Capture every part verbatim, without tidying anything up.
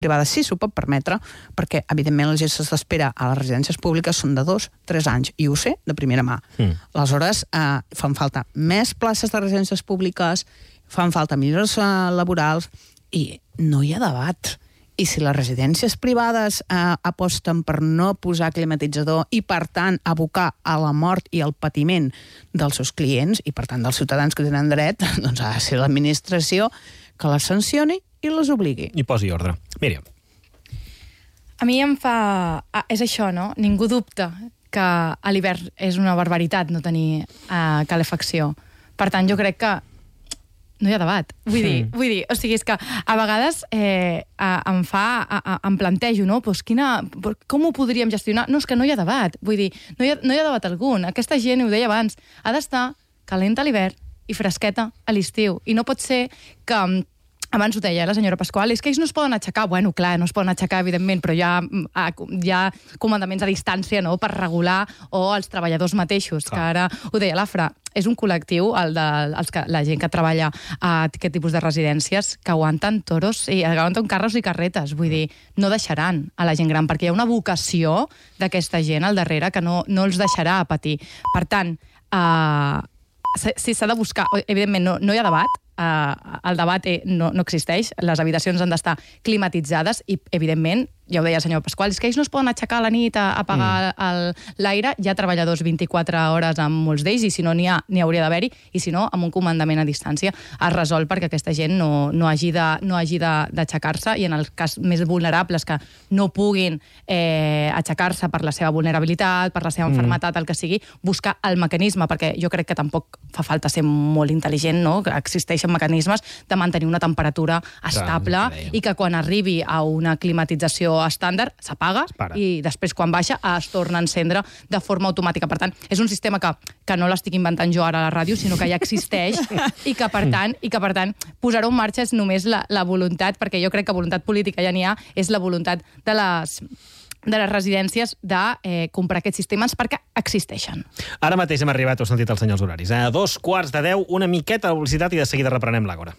privada sí s'ho pot permetre, perquè, evidentment, les llistes d'espera a les residències públiques són de dos, tres anys, i ho sé de primera mà. Mm. Aleshores, eh, fan falta més places de residències públiques, fan falta millores eh, laborals, i no hi ha debat. I si les residències privades eh, aposten per no posar climatitzador i, per tant, abocar a la mort i al patiment dels seus clients, i, per tant, dels ciutadans que tenen dret, doncs ha de ser l'administració que les sancioni i les obligui. I posi ordre. Míriam. A mi em fa... Ah, és això, no? Ningú dubta que a l'hivern és una barbaritat no tenir uh, calefacció. Per tant, jo crec que no hi ha debat. Vull dir, mm. vull dir, o sigui, és que a vegades eh, em fa, a, a, em plantejo, no? Pues quina, com ho podríem gestionar? No, és que no hi ha debat. Vull dir, no hi ha, no hi ha debat algun. Aquesta gent, ho deia abans, ha d'estar calenta a l'hivern i fresqueta a l'estiu. I no pot ser que... Abans ho deia la senyora Pasqual, és que ells no es poden aixecar. Bueno, clar, no es poden aixecar, evidentment, però hi ha, hi ha comandaments a distància, no?, per regular, o els treballadors mateixos, clar. Que ara ho deia l'Afra. És un col·lectiu, el de els que, la gent que treballa a aquest tipus de residències, que aguanten toros i aguanten carros i carretes. Vull dir, no deixaran a la gent gran, perquè hi ha una vocació d'aquesta gent al darrere que no, no els deixarà patir. Per tant, eh, si s'ha de buscar... Evidentment, no, no hi ha debat. Uh, el debat no, no existeix, les habitacions han d'estar climatitzades i, evidentment, ja ho deia el senyor Pasqual, és que ells no es poden aixecar a la nit a apagar mm. l'aire. Hi ha treballadors vint-i-quatre hores amb molts d'ells, i si no n'hi ha, n'hi hauria d'haver-hi, i si no, amb un comandament a distància es resol perquè aquesta gent no, no hagi de, no hagi d'aixecar-se, i en el cas més vulnerables que no puguin eh, aixecar-se per la seva vulnerabilitat, per la seva malaltia, el que sigui, buscar el mecanisme, perquè jo crec que tampoc fa falta ser molt intel·ligent, no? Que existeixen mecanismes de mantenir una temperatura estable, i que quan arribi a una climatització estàndard s'apaga i després quan baixa es torna a encendre de forma automàtica. Per tant, és un sistema que, que no l'estic inventant jo ara a la ràdio, sinó que ja existeix i que per tant, i que, per tant posar-ho en marxa és només la, la voluntat, perquè jo crec que voluntat política ja n'hi ha, és la voluntat de les... de les residències de eh, comprar aquests sistemes perquè existeixen. Ara mateix hem arribat, heu sentit els senyals horaris. A dos quarts de deu, una miqueta de publicitat i de seguida reprenem l'Àgora.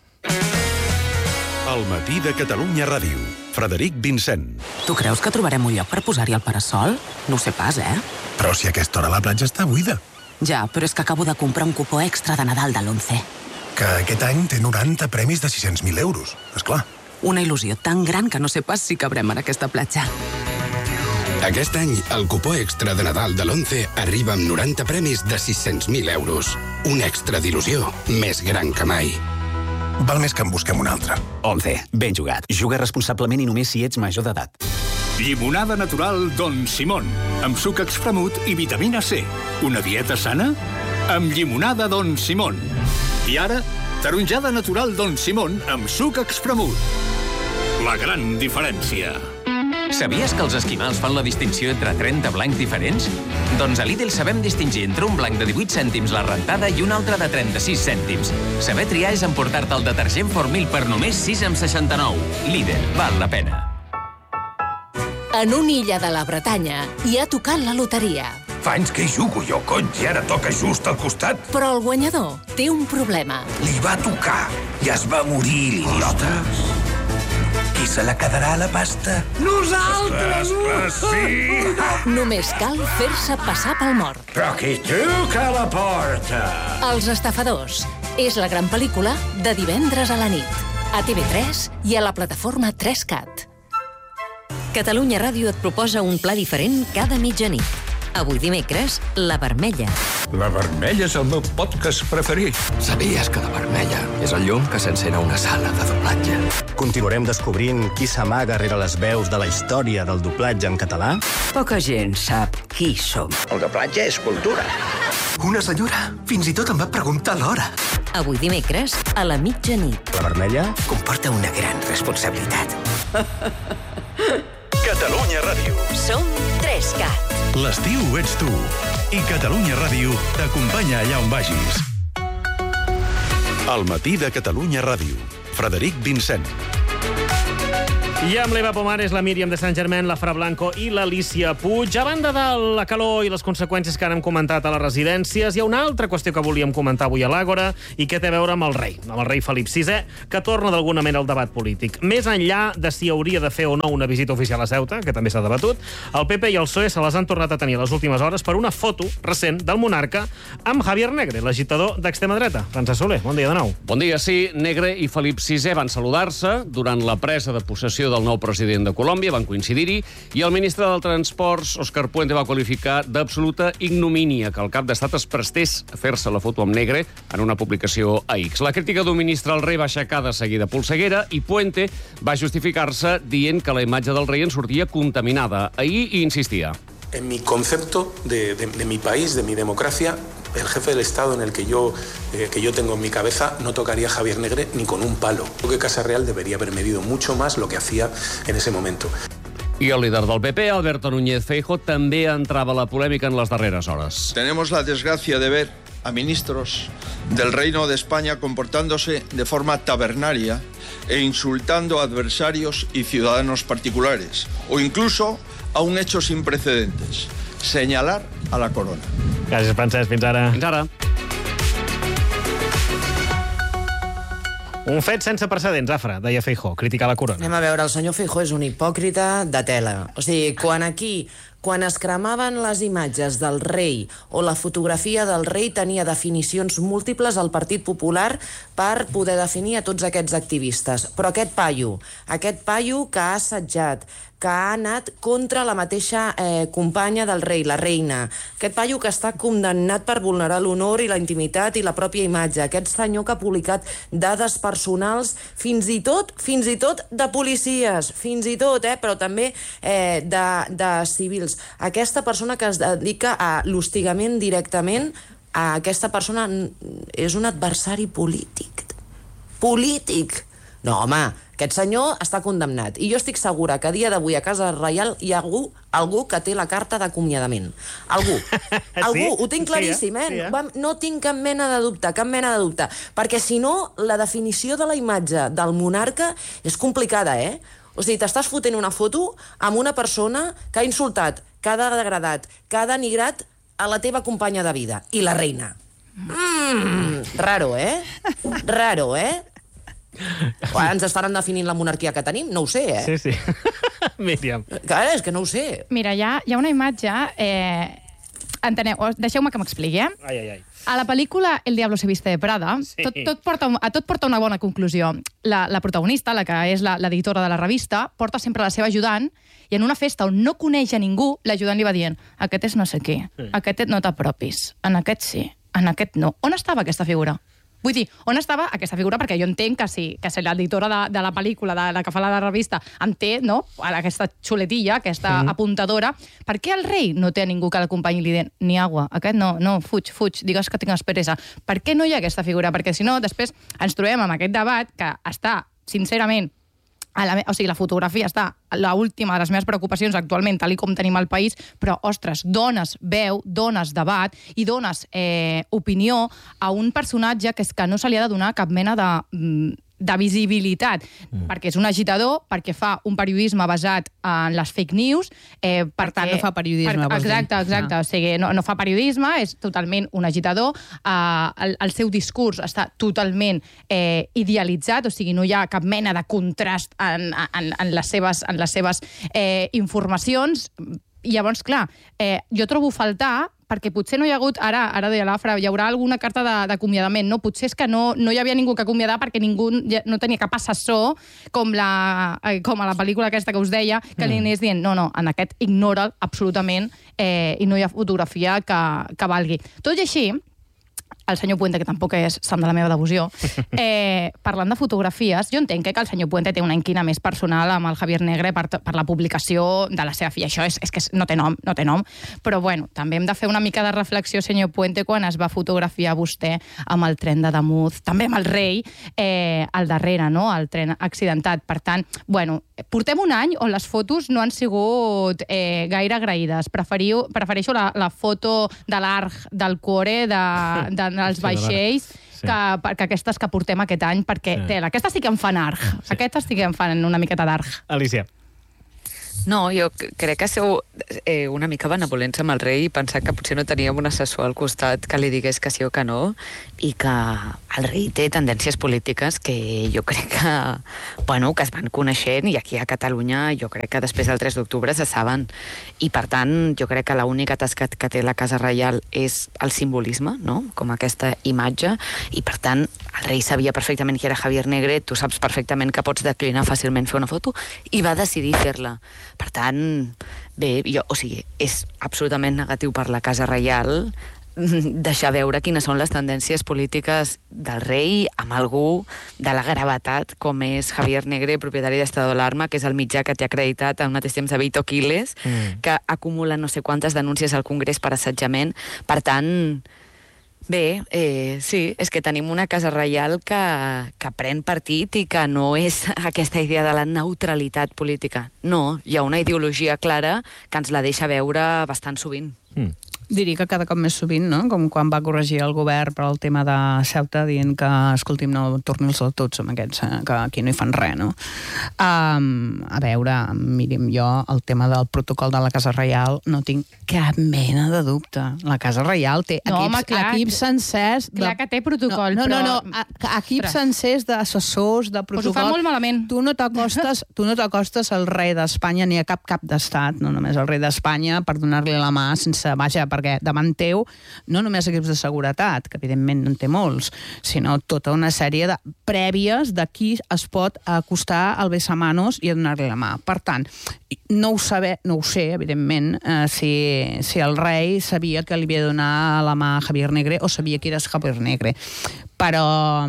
El matí de Catalunya Ràdio. Frederic Vincent. Tu creus que trobarem un lloc per posar-hi el parasol? No ho sé pas, eh? Però si a aquesta hora la platja està buida. Ja, però és que acabo de comprar un cupó extra de Nadal de l'Once. Que aquest any té noranta premis de sis-cents mil euros, esclar. Una il·lusió tan gran que no sé pas si cabrem en aquesta platja. Aquest any, el cupó extra de Nadal de l'Once arriba amb noranta premis de sis-cents mil euros. Un extra d'il·lusió més gran que mai. Val més que en busquem un altre. Once, ben jugat. Juga responsablement i només si ets major d'edat. Llimonada natural Don Simón, amb suc expremut i vitamina C. Una dieta sana? Amb llimonada Don Simón. I ara, taronjada natural Don Simón amb suc expremut. La gran diferència. Sabies que els esquimals fan la distinció entre trenta blancs diferents? Doncs a Lidl sabem distingir entre un blanc de divuit cèntims la rentada i un altre de trenta-sis cèntims. Saber triar és emportar-te el detergent Formil per només sis coma seixanta-nou. Lidl, val la pena. En una illa de la Bretanya hi ha tocat la loteria. Fa anys que hi jugo jo, cony, i ara toca just al costat. Però el guanyador té un problema. Li va tocar i es va morir l'idiota. Qui se la quedarà a la pasta? Nosaltres! Esclar, sí! Només cal fer-se passar pel mort. Però qui truca a la porta? Els estafadors. És la gran pel·lícula de divendres a la nit. A T V tres i a la plataforma tres cat. Catalunya Ràdio et proposa un pla diferent cada mitjanit. Avui dimecres, La Vermella. La Vermella és el meu podcast preferit. Sabies que La Vermella és el llum que s'encén a una sala de doblatge? Continuarem descobrint qui s'amaga rere les veus de la història del doblatge en català? Poca gent sap qui som. El doblatge és cultura. Una senyora fins i tot em va preguntar l'hora. Avui dimecres, a la mitjanit. La Vermella comporta una gran responsabilitat. Catalunya Ràdio. Som tres cat. L'estiu ets tu. I Catalunya Ràdio t'acompanya allà on vagis. El matí de Catalunya Ràdio. Frederic Vincent. I amb l'Eva Pomares, la Míriam de Sant Germain, la Fra Blanco i l'Alicia Puig. A banda de la calor i les conseqüències que ara hem comentat a les residències, hi ha una altra qüestió que volíem comentar avui a l'Àgora i que té a veure amb el rei, amb el rei Felip sisè, que torna d'alguna manera al debat polític. Més enllà de si hauria de fer o no una visita oficial a Ceuta, que també s'ha debatut, el P P i el P S O E se les han tornat a tenir a les últimes hores per una foto recent del monarca amb Javier Negre, l'agitador d'extrema dreta. Francesc Soler, bon dia de nou. Bon dia, sí. Negre i Felip sisè van saludar-se durant la presa de possessió del nou president de Colòmbia, van coincidir-hi, i el ministre del Transports, Òscar Puente, va qualificar d'absoluta ignomínia que el cap d'estat es prestés a fer-se la foto amb Negre en una publicació a X. La crítica d'un ministre al rei va aixecar de seguida polseguera i Puente va justificar-se dient que la imatge del rei en sortia contaminada. Ahir hi insistia. En mi concepto de, de, de mi país, de mi democracia, el jefe del Estado en el que yo, eh, que yo tengo en mi cabeza no tocaría a Javier Negre ni con un palo. Creo que Casa Real debería haber medido mucho más lo que hacía en ese momento. I el líder del P P, Alberto Núñez Feijóo, també entrava a la polèmica en les darreres hores. Tenemos la desgracia de ver a ministros del Reino de España comportándose de forma tabernaria e insultando a adversarios y ciudadanos particulares, o incluso a un hecho sin precedentes, señalar a la corona. Gràcies, Francesc. Fins ara. Fins ara. Un fet sense precedents, Afra, deia Feijóo, criticar la corona. Anem a veure, el senyor Feijóo és un hipòcrita de tela. O sigui, quan aquí, quan es cremaven les imatges del rei o la fotografia del rei tenia definicions múltiples al Partit Popular per poder definir a tots aquests activistes. Però aquest paio, aquest paio que ha assetjat, que ha anat contra la mateixa eh, companya del rei, la reina, aquest paio que està condemnat per vulnerar l'honor i la intimitat i la pròpia imatge, aquest senyor que ha publicat dades personals, fins i tot, fins i tot de policies, fins i tot, eh, però també eh, de, de civils. Aquesta persona que es dedica a l'hostigament directament, a aquesta persona és un adversari polític. Polític! No, home, aquest senyor està condemnat. I jo estic segura que a dia d'avui a Casa Reial hi ha algú, algú que té la carta d'acomiadament. Algú. Algú, sí? Ho tinc claríssim, eh? Sí, eh? No tinc cap mena de dubte, cap mena de dubte. Perquè si no, la definició de la imatge del monarca és complicada, eh? O sigui, t'estàs fotent una foto amb una persona que ha insultat, que ha degradat, que ha denigrat a la teva companya de vida. I la reina. Mmm, raro, eh? Raro, eh? Ens estaran definint la monarquia que tenim? No ho sé, eh? Sí, sí. Míriam. Clar, és que no ho sé. Mira, hi ha, hi ha una imatge... Eh, enteneu, deixeu-me que m'expliqui, eh? Ai, ai, ai. A la pel·lícula El diablo se viste de Prada, sí. tot, tot porta, a tot porta una bona conclusió. La, la protagonista, la que és l'editora de la revista, porta sempre la seva ajudant i en una festa on no coneix a ningú, l'ajudant li va dient aquest és no sé qui, sí. Aquest no t'apropis, en aquest sí, en aquest no. On estava aquesta figura? Vull dir, on estava aquesta figura? Perquè jo entenc que si, que si l'editora de, de la pel·lícula, de la que fa la revista, en té, no?, aquesta xuletilla, aquesta mm. apuntadora, per què el rei no té a ningú que l'acompanyi i li diuen ni agua, aquest no, no, fuig, fuig, digues que tingues peresa. Per què no hi ha aquesta figura? Perquè si no, després ens trobem amb aquest debat que està, sincerament, a la, o sigui, la fotografia està l'última de les meves preocupacions actualment, tal com tenim el país, però, ostres, dones veu, dones debat i dones eh, opinió a un personatge que és que no se li ha de donar cap mena de... de visibilitat, mm. perquè és un agitador, perquè fa un periodisme basat en les fake news. Eh, per tant, no fa periodisme. Per, exacte, exacte. Ah. O sigui, no, no fa periodisme, és totalment un agitador. Eh, el, el seu discurs està totalment eh, idealitzat, o sigui, no hi ha cap mena de contrast en, en, en les seves, en les seves eh, informacions. I llavors, clar, eh, jo trobo faltar perquè potser no hi ha hagut, ara ara deia l'Afra, hi haurà alguna carta d'acomiadament, no? Potser és que no, no hi havia ningú que acomiadar perquè ningú no tenia cap assessor com, la, com a la pel·lícula aquesta que us deia, que mm. li anés dient, no, no, en aquest ignora'l absolutament eh, i no hi ha fotografia que, que valgui. Tot i així, el senyor Puente, que tampoc és sant de la meva devoció, eh, parlant de fotografies, jo entenc que el senyor Puente té una inquina més personal amb el Javier Negre per, per la publicació de la seva filla. Això és, és que no té nom, no té nom. Però, bueno, també hem de fer una mica de reflexió, senyor Puente, quan es va fotografiar vostè amb el tren de Damuz, també amb el rei, eh, al darrere, no?, el tren accidentat. Per tant, bueno, portem un any on les fotos no han sigut eh, gaire agraïdes. Preferiu, prefereixo la, la foto de l'Arc del Cuore, de, de, dels vaixells, sí. que, que aquestes que portem aquest any, perquè, sí. tela, aquestes sí que em fan arg. Sí. Aquestes sí que em fan una miqueta d'arg. Alicia. No, jo crec que sou eh, una mica benevolents amb el rei i pensar que potser no teníem un assessor al costat que li digués que sí o que no, i que el rei té tendències polítiques que jo crec que, bueno, que es van coneixent, i aquí a Catalunya jo crec que després del tres d'octubre se saben. I per tant, jo crec que l'única tasca que té la Casa Reial és el simbolisme, no?, com aquesta imatge, i per tant el rei sabia perfectament qui era Javier Negre, tu saps perfectament que pots declinar fàcilment fer una foto, i va decidir fer-la. Per tant, bé, jo, o sigui, és absolutament negatiu per la Casa Reial deixar veure quines són les tendències polítiques del rei amb algú de la gravetat com és Javier Negre, propietari d'Estado d'Alarma, que és el mitjà que té acreditat al mateix temps a Vito Quiles, mm. que acumula no sé quantes denúncies al Congrés per assetjament. Per tant, bé, eh, sí, és que tenim una Casa Reial que, que pren partit i que no és aquesta idea de la neutralitat política. No, hi ha una ideologia clara que ens la deixa veure bastant sovint. Mm. Diria que cada cop més sovint, no?, com quan va corregir el govern per al tema de Ceuta, dient que, escolti'm, no torni'ls tots amb aquests, eh, que aquí no hi fan res, no? Um, a veure, miri'm, jo el tema del protocol de la Casa Reial no tinc cap mena de dubte. La Casa Reial té no, equips, home, clar, equips sencers... De... Clar que té protocol, no, no, però... No, no, no, equips sencers d'assessors, de protocol... Pues ho fa molt malament. Tu no t'acostes tu no t'acostes al rei d'Espanya ni a cap cap d'estat, no només al rei d'Espanya, per donar-li la mà sense... Vaja, perquè davant teu no només equips de seguretat, que evidentment no en té molts, sinó tota una sèrie de prèvies de qui es pot acostar al besamanos i a donar-li la mà. Per tant, no ho, saber, no ho sé, evidentment, eh, si, si el rei sabia que li havia de donar la mà a Javier Negre o sabia qui era Javier Negre. Però,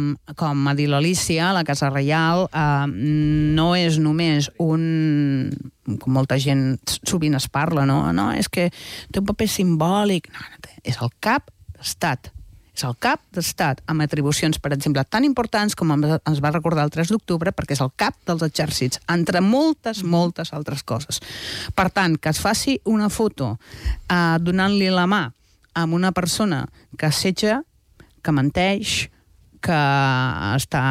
com ha dit l'Alícia, la Casa Reial eh, no és només un... com molta gent sovint es parla, no? No, és que té un paper simbòlic. No, no, és el cap d'estat. És el cap d'estat, amb atribucions, per exemple, tan importants com ens va recordar el tres d'octubre, perquè és el cap dels exèrcits, entre moltes, moltes altres coses. Per tant, que es faci una foto eh, donant-li la mà a una persona que assetja, que menteix, que està,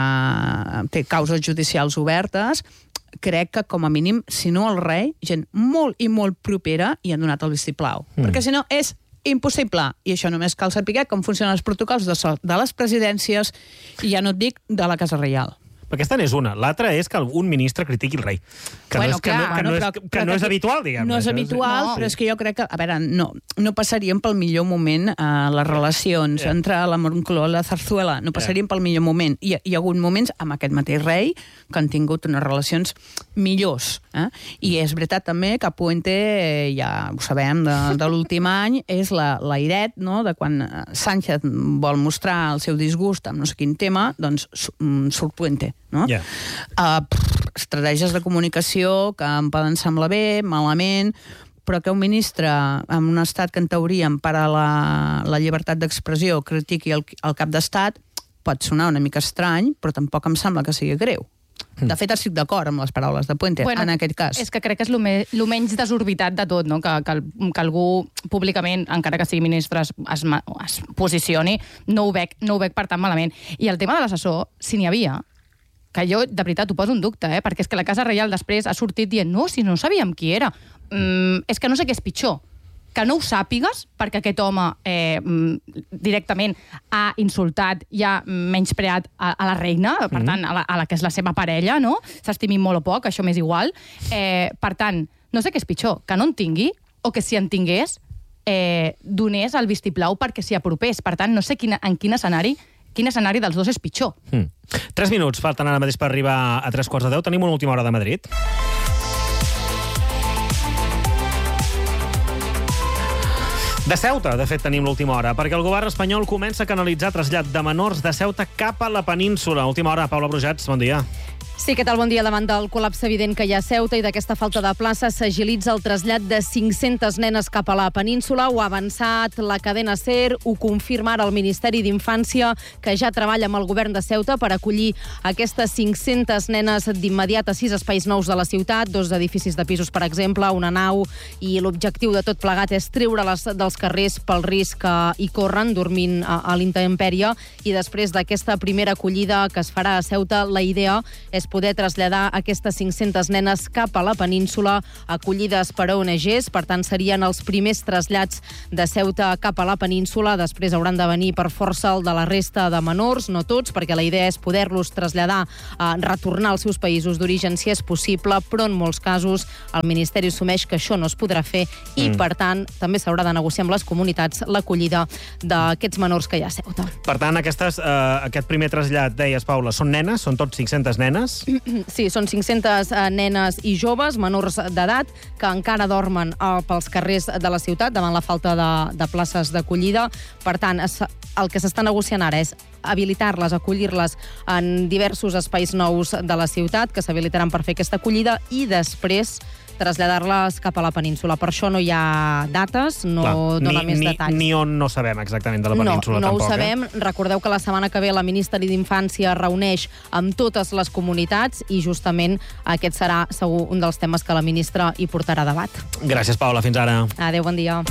té causes judicials obertes, crec que, com a mínim, si no el rei, gent molt i molt propera hi ha donat el vistiplau. Mm. Perquè, si no, és impossible. I això només cal saber com funcionen els protocols de, de les presidències i ja no et dic de la Casa Reial. Aquesta n'és una. L'altra és que un ministre critiqui el rei. Que bueno, no és, clar, que no, que bueno, no és, però, que però no és que habitual, diguem. No és habitual, no. Però és que jo crec que, a veure, no, no passaríem pel millor moment eh, les relacions yeah. entre la Moncloa i la Zarzuela. No passarien yeah. pel millor moment. I hi ha hagut moments amb aquest mateix rei que han tingut unes relacions millors. Eh? I és veritat també que Puente, eh, ja ho sabem, de, de l'últim any, és la, la iret, no?, de quan Sánchez vol mostrar el seu disgust amb no sé quin tema, doncs surt Puente, no? Yeah. Uh, pff, estratègies de comunicació que em poden semblar bé, malament, però que un ministre en un estat que en teoria empara la, la llibertat d'expressió critiqui el, el cap d'estat pot sonar una mica estrany, però tampoc em sembla que sigui greu. De fet, estic d'acord amb les paraules de Puente, bueno, en aquest cas. És que crec que és el me menys desorbitat de tot, no? que, que, que algú públicament, encara que sigui ministre, es, es, es posicioni, no ho, veig, no ho veig per tant malament. I el tema de l'assessor, si n'hi havia, que jo, de veritat, ho poso en dubte, eh? perquè és que la Casa Reial després ha sortit dient no, si no sabíem qui era. Mm, és que no sé què és pitjor. Que no ho sàpigues, perquè aquest home eh, directament ha insultat i ha menyspreat a, a la reina, per mm-hmm. tant, a la, a la que és la seva parella, no? S'estimi molt o poc, això m'és igual. Eh, per tant, no sé què és pitjor, que no en tingui, o que si en tingués, eh, donés el vistiplau perquè s'hi apropés. Per tant, no sé quina, en quin escenari quin escenari dels dos és pitjor. Mm. Tres minuts falten ara mateix per arribar a tres quarts de deu. Tenim una última hora de Madrid. De Ceuta, de fet, tenim l'última hora, perquè el govern espanyol comença a canalitzar trasllat de menors de Ceuta cap a la península. Última hora, Paula Brujats, bon dia. Sí, què tal? Bon dia. Davant del col·lapse evident que hi ha a Ceuta i d'aquesta falta de places s'agilitza el trasllat de cinc-centes nenes cap a la península. Ho ha avançat la cadena SER, ho confirma ara el Ministeri d'Infància, que ja treballa amb el govern de Ceuta per acollir aquestes cinc-centes nenes d'immediat a sis espais nous de la ciutat, dos edificis de pisos, per exemple, una nau, i l'objectiu de tot plegat és treure-les dels carrers pel risc que hi corren, dormint a, a l'intempèrie, i després d'aquesta primera acollida que es farà a Ceuta, la idea és poder traslladar aquestes cinc-centes nenes cap a la península, acollides per O N Ges. Per tant, serien els primers trasllats de Ceuta cap a la península. Després hauran de venir per força el de la resta de menors, no tots, perquè la idea és poder-los traslladar, a retornar als seus països d'origen, si és possible, però en molts casos el Ministeri assumeix que això no es podrà fer i, mm. per tant, també s'haurà de negociar amb les comunitats l'acollida d'aquests menors que hi ha a Ceuta. Per tant, aquestes, eh, aquest primer trasllat, deies, Paula, són nenes? Són tots cinc-centes nenes? Sí, són cinc-centes nenes i joves, menors d'edat, que encara dormen pels carrers de la ciutat davant la falta de, de places d'acollida. Per tant, es, el que s'està negociant ara és habilitar-les, acollir-les en diversos espais nous de la ciutat, que s'habilitaran per fer aquesta acollida, i després traslladar-les cap a la península. Per això no hi ha dates, no Clar, dona ni, més ni, detalls. Ni on no sabem exactament de la península, no, no tampoc. No ho sabem. Eh? Recordeu que la setmana que ve la Ministeri d'Infància reuneix amb totes les comunitats i justament aquest serà segur un dels temes que la ministra hi portarà a debat. Gràcies, Paula. Fins ara. Adéu, bon dia.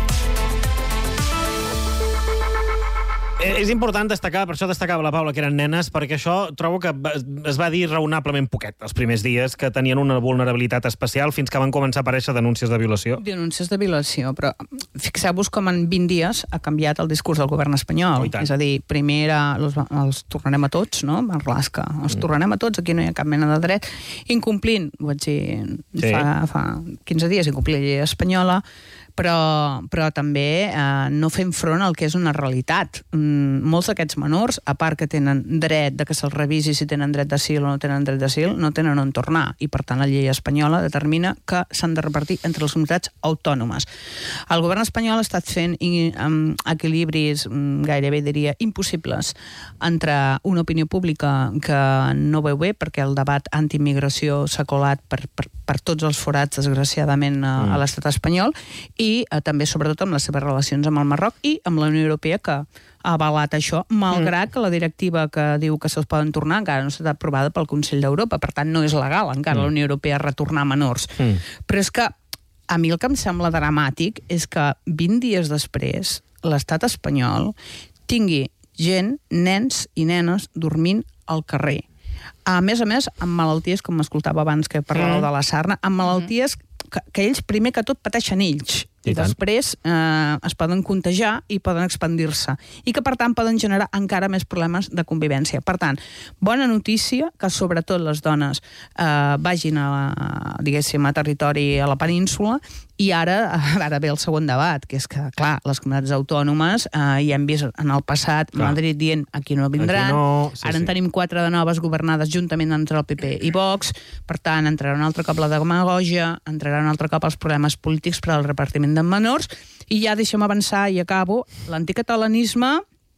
És important destacar, per això destacava la Paula, que eren nenes, perquè això trobo que es va dir raonablement poquet els primers dies, que tenien una vulnerabilitat especial fins que van començar a aparèixer denúncies de violació. Denúncies de violació, però fixeu-vos com en vint dies ha canviat el discurs del govern espanyol. Oh, és a dir, primer era els, els tornarem a tots, no? Marlaska, els mm. tornarem a tots, aquí no hi ha cap mena de dret. Incomplint, ho vaig dir sí. fa, fa quinze dies, incomplir la llei espanyola, però, però també eh, no fem front al que és una realitat. Mm, molts d'aquests menors, a part que tenen dret de que se'ls revisi si tenen dret d'asil o no tenen dret d'asil, no tenen on tornar. I, per tant, la llei espanyola determina que s'han de repartir entre les comunitats autònomes. El govern espanyol ha estat fent i, um, equilibris um, gairebé, diria, impossibles entre una opinió pública que no veu bé, perquè el debat antiimmigració s'ha colat per, per, per tots els forats, desgraciadament, a, mm. a l'estat espanyol, i i eh, també, sobretot, amb les seves relacions amb el Marroc i amb la Unió Europea, que ha avalat això, malgrat mm. que la directiva que diu que se'ls poden tornar encara no està aprovada pel Consell d'Europa. Per tant, no és legal encara mm. la Unió Europea retornar menors. Mm. Però és que a mi el que em sembla dramàtic és que vint dies després l'estat espanyol tingui gent, nens i nenes, dormint al carrer. A més a més, amb malalties, com m'escoltava abans que parlàveu mm. de la sarna, amb malalties que, que ells primer que tot pateixen ells. I, I després eh, es poden contagiar i poden expandir-se. I que, per tant, poden generar encara més problemes de convivència. Per tant, bona notícia que, sobretot, les dones eh, vagin a, diguéssim, a territori a la península. I ara, ara ve el segon debat, que és que, clar, les comunitats autònomes eh, ja hem vist en el passat clar. Madrid dient aquí no vindran, aquí no, sí, ara en sí. tenim quatre de noves governades juntament entre el P P i Vox, per tant, entrarà un altre cop la demagògia, entrarà un altre cop els problemes polítics per al repartiment de menors, i ja deixem avançar i acabo, l'anticatalanisme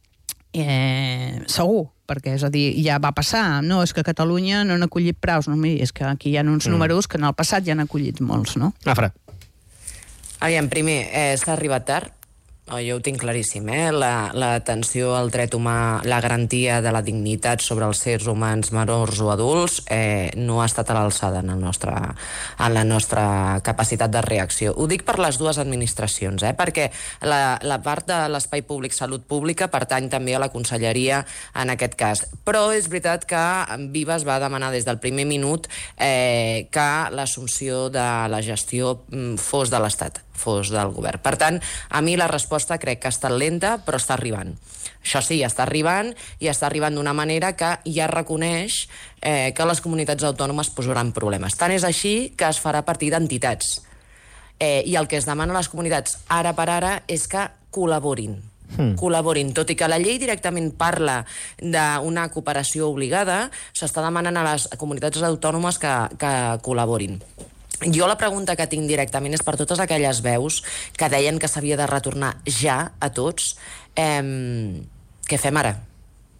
eh, segur, perquè és a dir, ja va passar, no, és que a Catalunya no han acollit praus, no, miri, és que aquí hi ha uns mm. números que en el passat ja han acollit molts, no? Afra. Aviam, primer, eh, s'ha arribat tard, oh, jo ho tinc claríssim, eh? L'atenció al dret humà, la garantia de la dignitat sobre els éssers humans, menors o adults, eh, no ha estat a l'alçada en, el nostre, en la nostra capacitat de reacció. Ho dic per les dues administracions, eh? Perquè la, la part de l'espai públic, salut pública, pertany també a la conselleria en aquest cas. Però és veritat que Vives va demanar des del primer minut eh, que l'assumpció de la gestió fos de l'Estat, fos del govern. Per tant, a mi la resposta crec que ha estat lenta, però està arribant. Això sí, està arribant, i està arribant d'una manera que ja reconeix eh, que les comunitats autònomes posaran problemes. Tant és així que es farà a partir d'entitats. Eh, I el que es demana a les comunitats ara per ara és que col·laborin. Hmm. col·laborin. Tot i que la llei directament parla d'una cooperació obligada, s'està demanant a les comunitats autònomes que, que col·laborin. Jo la pregunta que tinc directament és per totes aquelles veus que deien que s'havia de retornar ja a tots. Eh, què fem ara?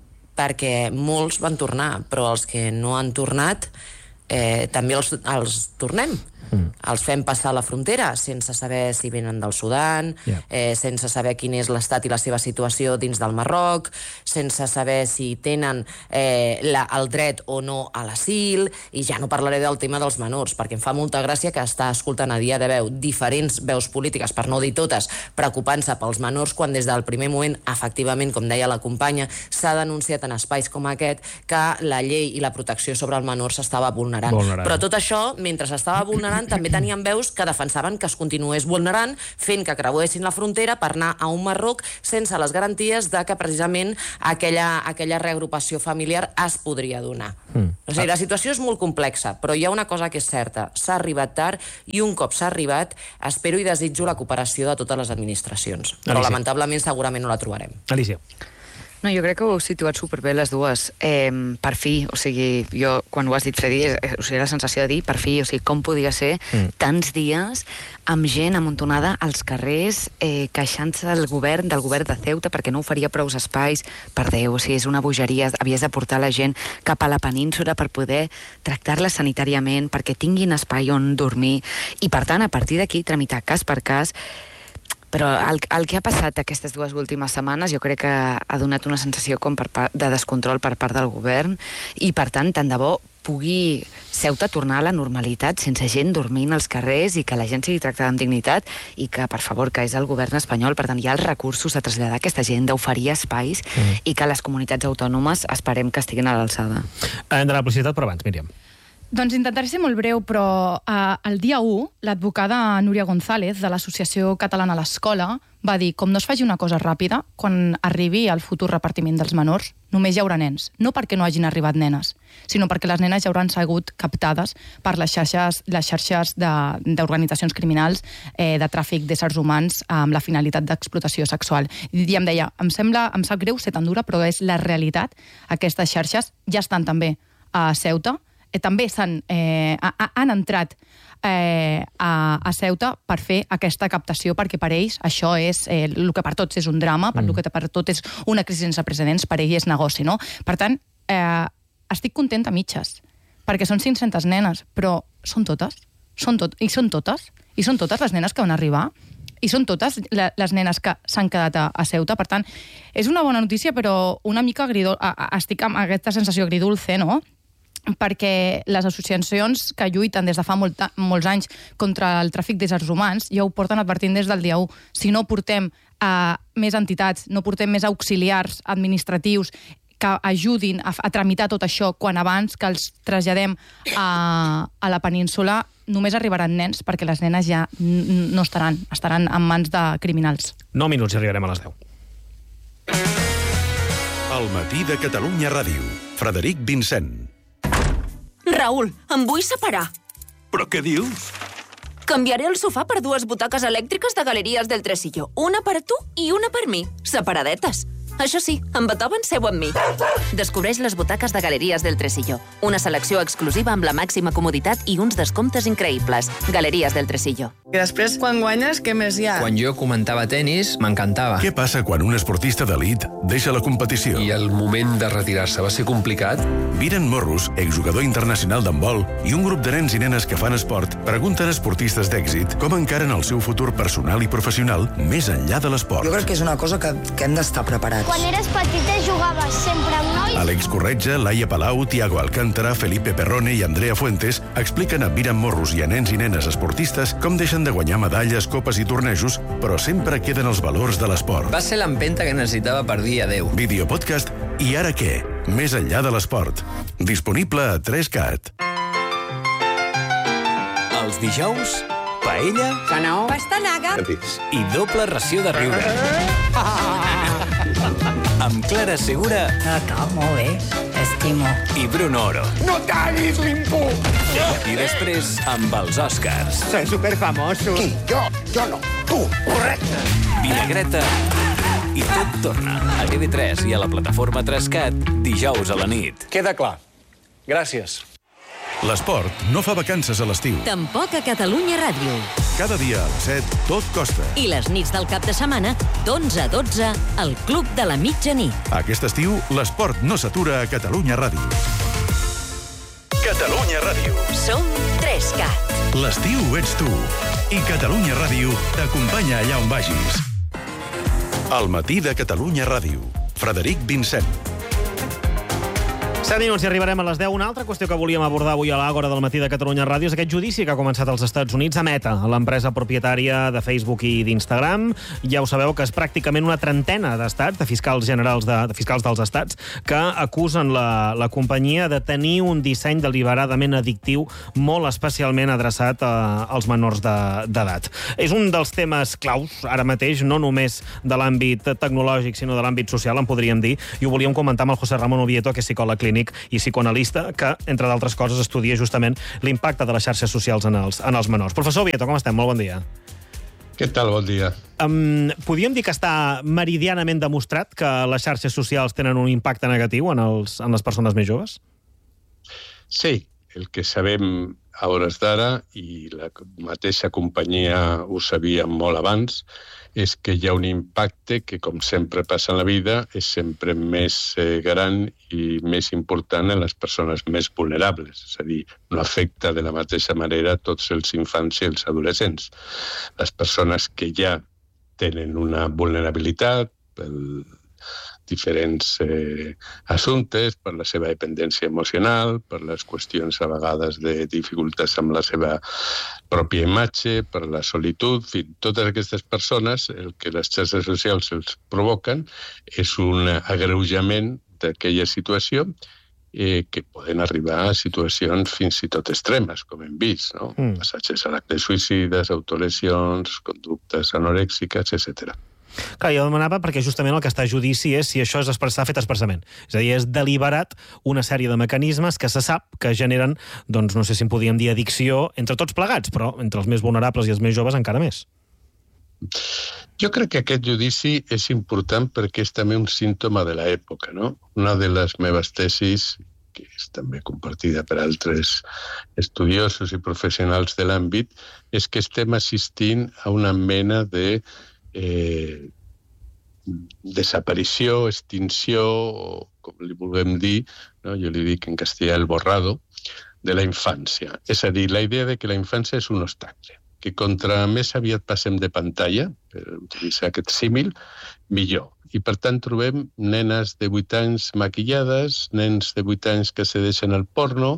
perquè molts van tornar, però els que no han tornat eh, també els, els tornem. Mm. Els fem passar la frontera sense saber si venen del Sudan, yeah. eh, sense saber quin és l'estat i la seva situació dins del Marroc, sense saber si tenen eh, la, el dret o no a l'asil, i ja no parlaré del tema dels menors, perquè em fa molta gràcia que està escoltant a dia de veu diferents veus polítiques, per no dir totes, preocupant-se pels menors, quan des del primer moment, efectivament, com deia la companya, s'ha denunciat en espais com aquest que la llei i la protecció sobre el menor s'estava vulnerant. vulnerant. Però tot això, mentre s'estava vulnerant, també tenien veus que defensaven que es continués vulnerant, fent que creuessin la frontera per anar a un Marroc sense les garanties de que precisament aquella, aquella reagrupació familiar es podria donar. Mm. O sigui, la situació és molt complexa, però hi ha una cosa que és certa. S'ha arribat tard i un cop s'ha arribat, espero i desitjo la cooperació de totes les administracions. Però Alicia. lamentablement segurament no la trobarem. Alicia. No, jo crec que ho heu situat superbé les dues. Eh, per fi, o sigui, jo, quan ho has dit, Freddy, eh, o sigui, la sensació de dir, per fi, o sigui, com podia ser mm. tants dies amb gent amuntonada als carrers, eh, queixant-se del govern, del govern de Ceuta, perquè no oferia prous espais. Per Déu, o sigui, és una bogeria. Havies de portar la gent cap a la península per poder tractar-la sanitàriament, perquè tinguin espai on dormir. I, per tant, a partir d'aquí, tramitar cas per cas. Però el, el que ha passat aquestes dues últimes setmanes jo crec que ha donat una sensació com per part, de descontrol per part del govern i, per tant, tant de bo pugui Ceuta tornar a la normalitat sense gent dormint als carrers i que la gent sigui tractada amb dignitat i que, per favor, que és el govern espanyol. Per tant, hi ha els recursos de traslladar aquesta gent, d'oferir espais mm. i que les comunitats autònomes esperem que estiguin a l'alçada. Hem d'anar a la publicitat, però abans, Míriam. Doncs intentaré ser molt breu, però eh, el dia u, l'advocada Núria González, de l'Associació Catalana a l'Escola, va dir, com no es faci una cosa ràpida, quan arribi el futur repartiment dels menors, només hi haurà nens. No perquè no hagin arribat nenes, sinó perquè les nenes ja hauran sigut captades per les xarxes, les xarxes d'organitzacions criminals eh, de tràfic d'éssers humans amb la finalitat d'explotació sexual. I em deia, em sembla, em sap greu ser tan dura, però és la realitat. Aquestes xarxes ja estan també a Ceuta, Eh, també s'han, eh, han entrat eh, a, a Ceuta per fer aquesta captació, perquè per ells això és, eh, el que per tots és un drama, per mm. el que per tot és una crisi sense precedents, per ells és negoci, no? Per tant, eh, estic contenta a mitges, perquè són cinc-centes nenes, però són totes, són tot, i són totes, i són totes les nenes que van arribar, i són totes les nenes que s'han quedat a, a Ceuta. Per tant, és una bona notícia, però una mica agridol... estic amb aquesta sensació agridulce, no?, perquè les associacions que lluiten des de fa molt, molts anys contra el tràfic d'éssers humans ja ho porten advertint des del dia u. Si no portem a més entitats, no portem més auxiliars administratius que ajudin a, a tramitar tot això quan abans que els traslladem a, a la península, només arribaran nens, perquè les nenes ja no estaran, estaran en mans de criminals. nou minuts i arribarem a les deu. El matí de Catalunya Ràdio. Frederic Vincent. Raül, em vull separar. Però què dius? Canviaré el sofà per dues butaques elèctriques de Galeries del Tresillo. Una per tu i una per mi. Separadetes. Això sí, en Beethoven seu amb mi. Descobreix les butaques de Galeries del Tresillo. Una selecció exclusiva amb la màxima comoditat i uns descomptes increïbles. Galeries del Tresillo. I després, quan guanyes, què més hi ha? Quan jo comentava tenis, m'encantava. Què passa quan un esportista d'elit deixa la competició? I el moment de retirar-se va ser complicat? Viren Morros, exjugador internacional d'handbol, i un grup de nens i nenes que fan esport pregunten a esportistes d'èxit com encaren el seu futur personal i professional més enllà de l'esport. Jo crec que és una cosa que, que hem d'estar preparats. Quan eres petita jugaves sempre amb nois? Àlex Corretja, Laia Palau, Tiago Alcántara, Felipe Perrone i Andrea Fuentes expliquen a Viren Morros i a nens i nenes esportistes com deixen de guanyar medalles, copes i tornejos, però sempre queden els valors de l'esport. Va ser l'empenta que necessitava per dir adeu. Videopodcast I ara què? Més enllà de l'esport. Disponible a tres cat. Els dijous, paella, Canó, pastanaga i doble ració de riure. Amb Clara Segura. No, no, molt bé. Estimo. I Bruno Oro. No tallis l'impú! I després amb els Oscars. Soy superfamoso. Qui? Jo? Jo no. Tu. Correcte. Vinagreta. I tot torna a T V tres i a la plataforma tres cat dijous a la nit. Queda clar. Gràcies. L'esport no fa vacances a l'estiu. Tampoc a Catalunya Ràdio. Cada dia a les set, Tot costa. I les nits del cap de setmana, d'onze a dotze, al Club de la Mitjanit. Aquest estiu, l'esport no s'atura a Catalunya Ràdio. Catalunya Ràdio. Som tres cat. L'estiu ets tu. I Catalunya Ràdio t'acompanya allà on vagis. Al matí de Catalunya Ràdio. Frederic Vincent. set minuts i arribarem a les deu. Una altra qüestió que volíem abordar avui a l'Àgora del matí de Catalunya Ràdio és aquest judici que ha començat als Estats Units a Meta, l'empresa propietària de Facebook i d'Instagram. Ja ho sabeu que és pràcticament una trentena d'estats, de fiscals generals de, de fiscals dels estats, que acusen la, la companyia de tenir un disseny deliberadament addictiu, molt especialment adreçat a, als menors d'edat. És un dels temes claus, ara mateix, no només de l'àmbit tecnològic, sinó de l'àmbit social, en podríem dir, i ho volíem comentar amb el José Ramón Oviedo, que és psicòleg clínic i psicoanalista, que, entre d'altres coses, estudia justament l'impacte de les xarxes socials en els, en els menors. Professor Oviedo, com estem? Molt bon dia. Què tal? Bon dia. Um, podríem dir que està meridianament demostrat que les xarxes socials tenen un impacte negatiu en, els, en les persones més joves? Sí, el que sabem a hores d'ara, i la mateixa companyia ho sabia molt abans, és que hi ha un impacte que, com sempre passa en la vida, és sempre més eh, gran i més important en les persones més vulnerables. És a dir, no afecta de la mateixa manera tots els infants i els adolescents. Les persones que ja tenen una vulnerabilitat pel diferents eh, assumptes, per la seva dependència emocional, per les qüestions a vegades de dificultats amb la seva pròpia imatge, per la solitud, en fi, totes aquestes persones, el que les xarxes socials els provoquen és un agreujament d'aquella situació eh, que poden arribar a situacions fins i tot extremes, com hem vist, no? Mm. Passatges a l'acte suïcides, autolesions, conductes anorèxiques, etcètera. Clar, jo demanava perquè justament el que està a judici és si això és expressar fet expressament. És a dir, és deliberat una sèrie de mecanismes que se sap que generen, doncs no sé si en podíem dir addicció entre tots plegats, però entre els més vulnerables i els més joves encara més. Jo crec que aquest judici és important perquè és també un símptoma de l'època, no? Una de les meves tesis, que és també compartida per altres estudiosos i professionals de l'àmbit, és que estem assistint a una mena de Eh, desaparició, extinció, o com li vulguem dir, no? Jo li dic en castellà el borrado, de la infància. És a dir, la idea de que la infància és un obstacle, que contra més aviat passem de pantalla, per utilitzar aquest símil, millor. I per tant trobem nenes de vuit anys maquillades, nens de vuit anys que se deixen el porno,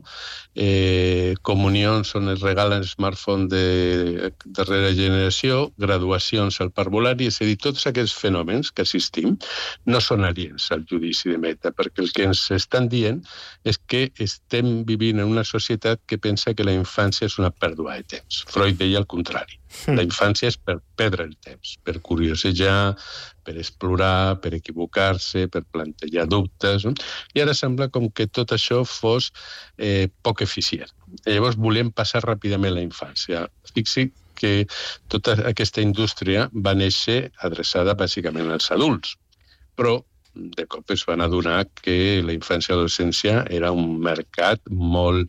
eh, comunions on es regalen smartphone de darrera generació, graduacions al parvulari, és a dir, tots aquests fenòmens que assistim no són aliens al judici de Meta, perquè el que ens estan dient és que estem vivint en una societat que pensa que la infància és una pèrdua de temps. Freud deia el contrari. La infància és per perdre el temps, per curiosejar, per explorar, per equivocar-se, per plantejar dubtes. No? I ara sembla com que tot això fos eh, poc eficient. I llavors volem passar ràpidament la infància. Fixi que tota aquesta indústria va néixer adreçada bàsicament als adults, però de cop es van adonar que la infància i l'adolescència era un mercat molt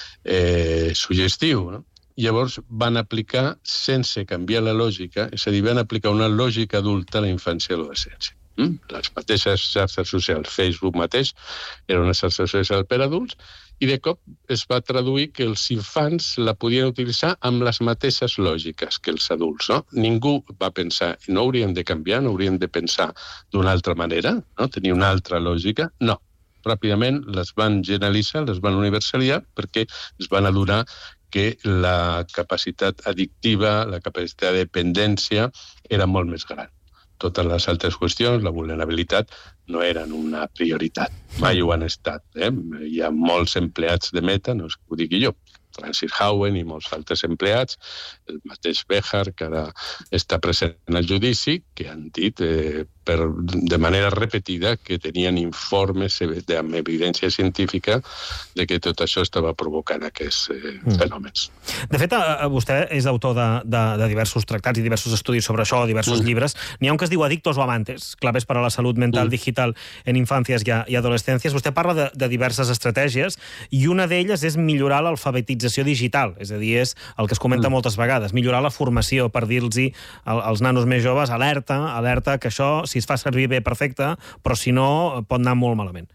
eh, suggestiu, no? Llavors van aplicar, sense canviar la lògica, és a dir, van aplicar una lògica adulta a la infància i l'adolescència. Mm? Les mateixes xarxes socials, Facebook mateix, era una xarxa social per adults, i de cop es va traduir que els infants la podien utilitzar amb les mateixes lògiques que els adults. No? Ningú va pensar, no hauríem de canviar, no hauríem de pensar d'una altra manera, no? Tenir una altra lògica. No. Ràpidament les van generalitzar, les van universalitzar, perquè es van adonar que la capacitat addictiva, la capacitat de dependència era molt més gran. Totes les altres qüestions, la vulnerabilitat, no eren una prioritat. Mai ho han estat. Eh? Hi ha molts empleats de Meta, no és que ho digui jo, Francis Haugen i molts altres empleats, el mateix Behar, que ara està present en el judici, que han dit eh, per, de manera repetida que tenien informes amb evidència científica de que tot això estava provocant aquests eh, mm. fenòmens. De fet, vostè és autor de, de, de diversos tractats i diversos estudis sobre això, diversos mm. llibres. N'hi ha un que es diu Adictos o Amantes, claves para la salud mental mm. digital en infàncies i, i adolescències. Vostè parla de, de diverses estratègies i una d'elles és millorar l'alfabetització digital, és a dir, és el que es comenta mm. moltes vegades, millorar la formació per dir-los als nanos més joves, alerta, alerta, que això, si es fa servir bé, perfecte, però si no, pot anar molt malament.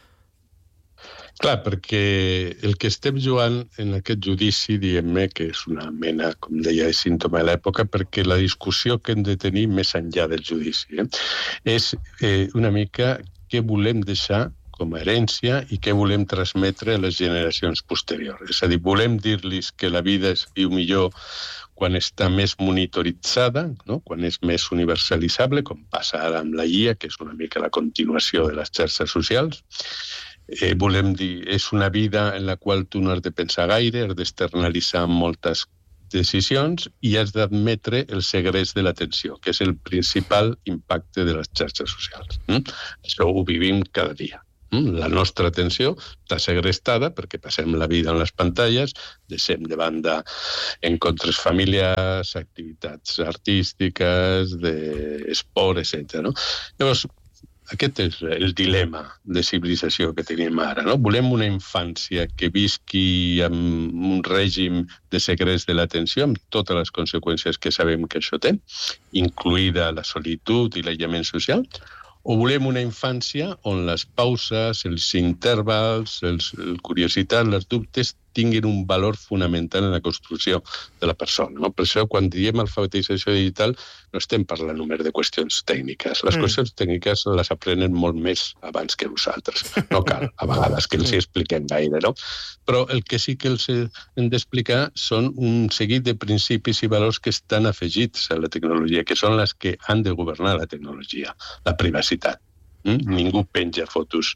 Clar, perquè el que estem jugant en aquest judici, diguem-ne, que és una mena, com deia, de símptoma de l'època, perquè la discussió que hem de tenir més enllà del judici eh, és eh, una mica què volem deixar com a herència i què volem transmetre a les generacions posteriors. És a dir, volem dir-los que la vida es viu millor quan està més monitoritzada, no? Quan és més universalitzable, com passa ara amb la I A, que és una mica la continuació de les xarxes socials. Eh, volem dir, és una vida en la qual tu no has de pensar gaire, has d'externalitzar moltes decisions i has d'admetre el segrest de l'atenció, que és el principal impacte de les xarxes socials. Mm? Això ho vivim cada dia. Mm? La nostra atenció està segrestada perquè passem la vida en les pantalles, deixem de banda encontres familiars, activitats artístiques, d'esport, etcètera. No? Llavors, aquest és el dilema de civilització que tenim ara. No? Volem una infància que visqui amb un règim de segrest de l'atenció, amb totes les conseqüències que sabem que això té, incluïda la solitud i l'aïllament social, o volem una infància on les pauses, els intervals, els, la curiositat, els dubtes tinguin un valor fonamental en la construcció de la persona. No? Per això, quan diem alfabetització digital, no estem parlant només de qüestions tècniques. Les mm. qüestions tècniques les aprenen molt més abans que nosaltres. No cal, a vegades, que els hi expliquem gaire, no? Però el que sí que els hem d'explicar són un seguit de principis i valors que estan afegits a la tecnologia, que són les que han de governar la tecnologia. La privacitat. Mm? Ningú penja fotos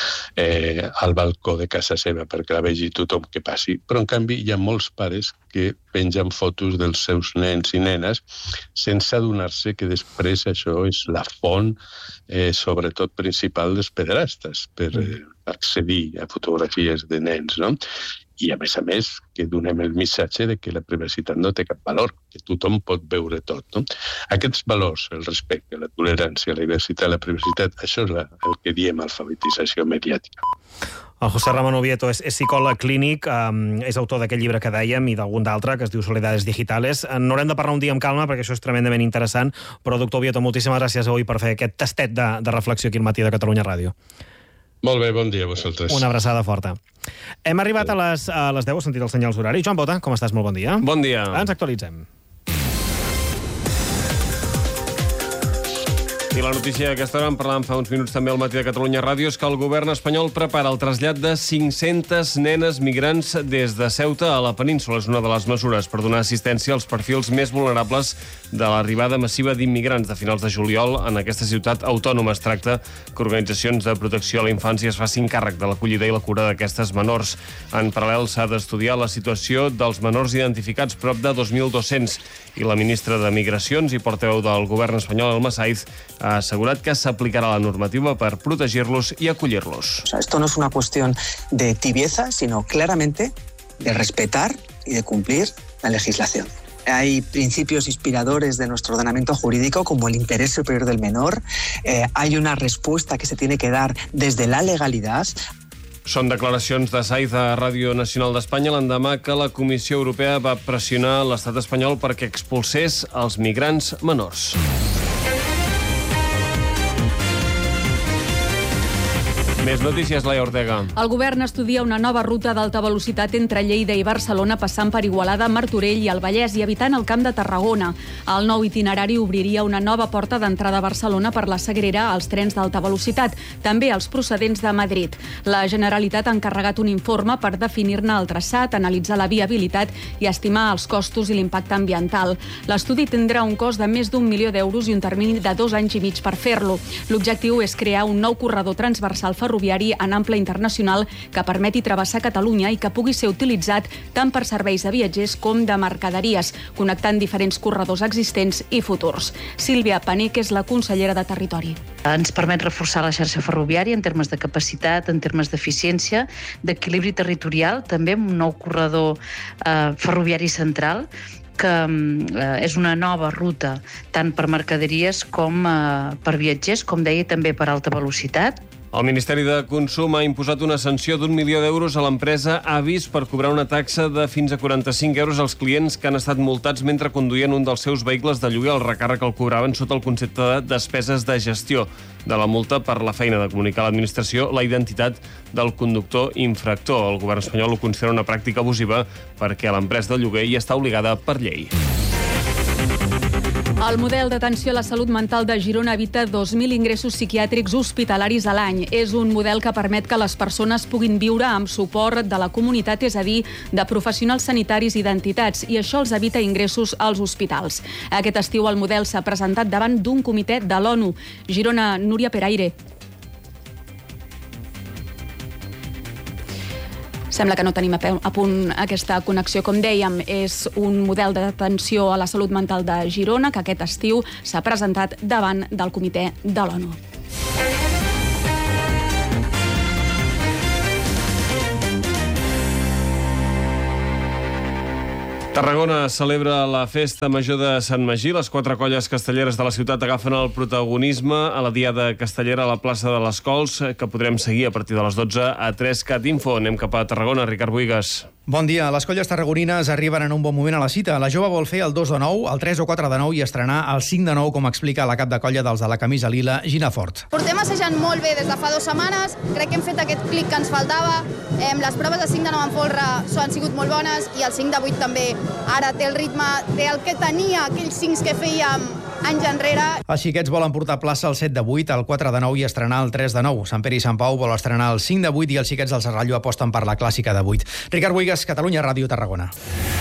eh, al balcó de casa seva perquè la vegi tothom que passi, però en canvi hi ha molts pares que pengen fotos dels seus nens i nenes sense adonar-se que després això és la font, eh, sobretot principal, dels pederastes per eh, accedir a fotografies de nens, no? I, a més a més, que donem el missatge de que la privacitat no té cap valor, que tothom pot veure tot. No? Aquests valors, el respecte, la tolerància, la diversitat, la privacitat, això és la, el que diem alfabetització mediàtica. El José Ramón Oviedo és, és psicòleg clínic, um, és autor d'aquest llibre que dèiem i d'algun d'altre, que es diu Soledades Digitales. N'haurem de parlar un dia amb calma, perquè això és tremendament interessant, però, doctor Oviedo, moltíssimes gràcies avui per fer aquest tastet de, de reflexió aquí al matí de Catalunya Ràdio. Molt bé, bon dia a vosaltres. Una abraçada forta. Hem arribat a les, a les deu, he sentit els senyals horaris. Joan Bota, com estàs? Molt bon dia. Bon dia. Ens actualitzem. I la notícia d'aquesta hora, en parlàvem fa uns minuts també al matí de Catalunya Ràdio, és que el govern espanyol prepara el trasllat de cinc-centes nenes migrants des de Ceuta a la península. És una de les mesures per donar assistència als perfils més vulnerables de l'arribada massiva d'immigrants de finals de juliol en aquesta ciutat autònoma. Es tracta que organitzacions de protecció a la infància es facin càrrec de l'acollida i la cura d'aquestes menors. En paral·lel s'ha d'estudiar la situació dels menors identificats, prop de dos mil dos-cents, i la ministra de Migracions i portaveu del govern espanyol, Alma Saiz, ha assegurat que s'aplicarà la normativa per protegir-los i acollir-los. O sea, esto no es una cuestión de tibieza, sino claramente de respetar y de cumplir la legislación. Hay principios inspiradores de nuestro ordenamiento jurídico, como el interés superior del menor. Eh, hay una respuesta que se tiene que dar desde la legalidad. Són declaracions de Saiz a Ràdio Nacional d'Espanya l'endemà que la Comissió Europea va pressionar l'estat espanyol perquè expulsés els migrants menors. Més notícies, Laia Ortega. El govern estudia una nova ruta d'alta velocitat entre Lleida i Barcelona, passant per Igualada, Martorell i el Vallès i evitant el Camp de Tarragona. El nou itinerari obriria una nova porta d'entrada a Barcelona per la Sagrera als trens d'alta velocitat, també als procedents de Madrid. La Generalitat ha encarregat un informe per definir-ne el traçat, analitzar la viabilitat i estimar els costos i l'impacte ambiental. L'estudi tindrà un cost de més d'un milió d'euros i un termini de dos anys i mig per fer-lo. L'objectiu és crear un nou corredor transversal ferroviari ferroviari en ample internacional que permeti travessar Catalunya i que pugui ser utilitzat tant per serveis de viatgers com de mercaderies, connectant diferents corredors existents i futurs. Sílvia Panic és la consellera de Territori. Ens permet reforçar la xarxa ferroviària en termes de capacitat, en termes d'eficiència, d'equilibri territorial, també un nou corredor eh, ferroviari central, que eh, és una nova ruta tant per mercaderies com eh, per viatgers, com deia, també per alta velocitat. El Ministeri de Consum ha imposat una sanció d'un milió d'euros a l'empresa Avis per cobrar una taxa de fins a quaranta-cinc euros als clients que han estat multats mentre conduïen un dels seus vehicles de lloguer. El recàrrec el cobraven sota el concepte de despeses de gestió de la multa per la feina de comunicar a l'administració la identitat del conductor infractor. El govern espanyol ho considera una pràctica abusiva perquè l'empresa de lloguer hi està obligada per llei. El model d'atenció a la salut mental de Girona evita dos mil ingressos psiquiàtrics hospitalaris a l'any. És un model que permet que les persones puguin viure amb suport de la comunitat, és a dir, de professionals sanitaris i d'entitats, i això els evita ingressos als hospitals. Aquest estiu el model s'ha presentat davant d'un comitè de l'ONU. Girona, Núria Peraire. Sembla que no tenim a punt aquesta connexió. Com dèiem, és un model d'atenció a la salut mental de Girona que aquest estiu s'ha presentat davant del comitè de l'ONU. Tarragona celebra la festa major de Sant Magí. Les quatre colles castelleres de la ciutat agafen el protagonisme a la Diada Castellera a la plaça de les Cols, que podrem seguir a partir de les dotze a tres cat info. Anem cap a Tarragona. Ricard Buigas. Bon dia. Les colles tarragonines arriben en un bon moment a la cita. La jove vol fer el dos de nou, el tres o quatre de nou i estrenar el cinc de nou, com explica la cap de colla dels de la camisa lila, Gina Fort. Portem assajant molt bé des de fa dues setmanes. Crec que hem fet aquest clic que ens faltava. Eh, les proves de cinc de nou en folre han sigut molt bones i el cinc de vuit també. Ara té el ritme del que tenia aquells cincs que fèiem anys enrere. Els xiquets volen portar plaça el set de vuit, el quatre de nou i estrenar el tres de nou. Sant Pere i Sant Pau vol estrenar el cinc de vuit i els xiquets del Serralló aposten per la clàssica de vuit. Ricard Buigas, Catalunya Ràdio, Tarragona.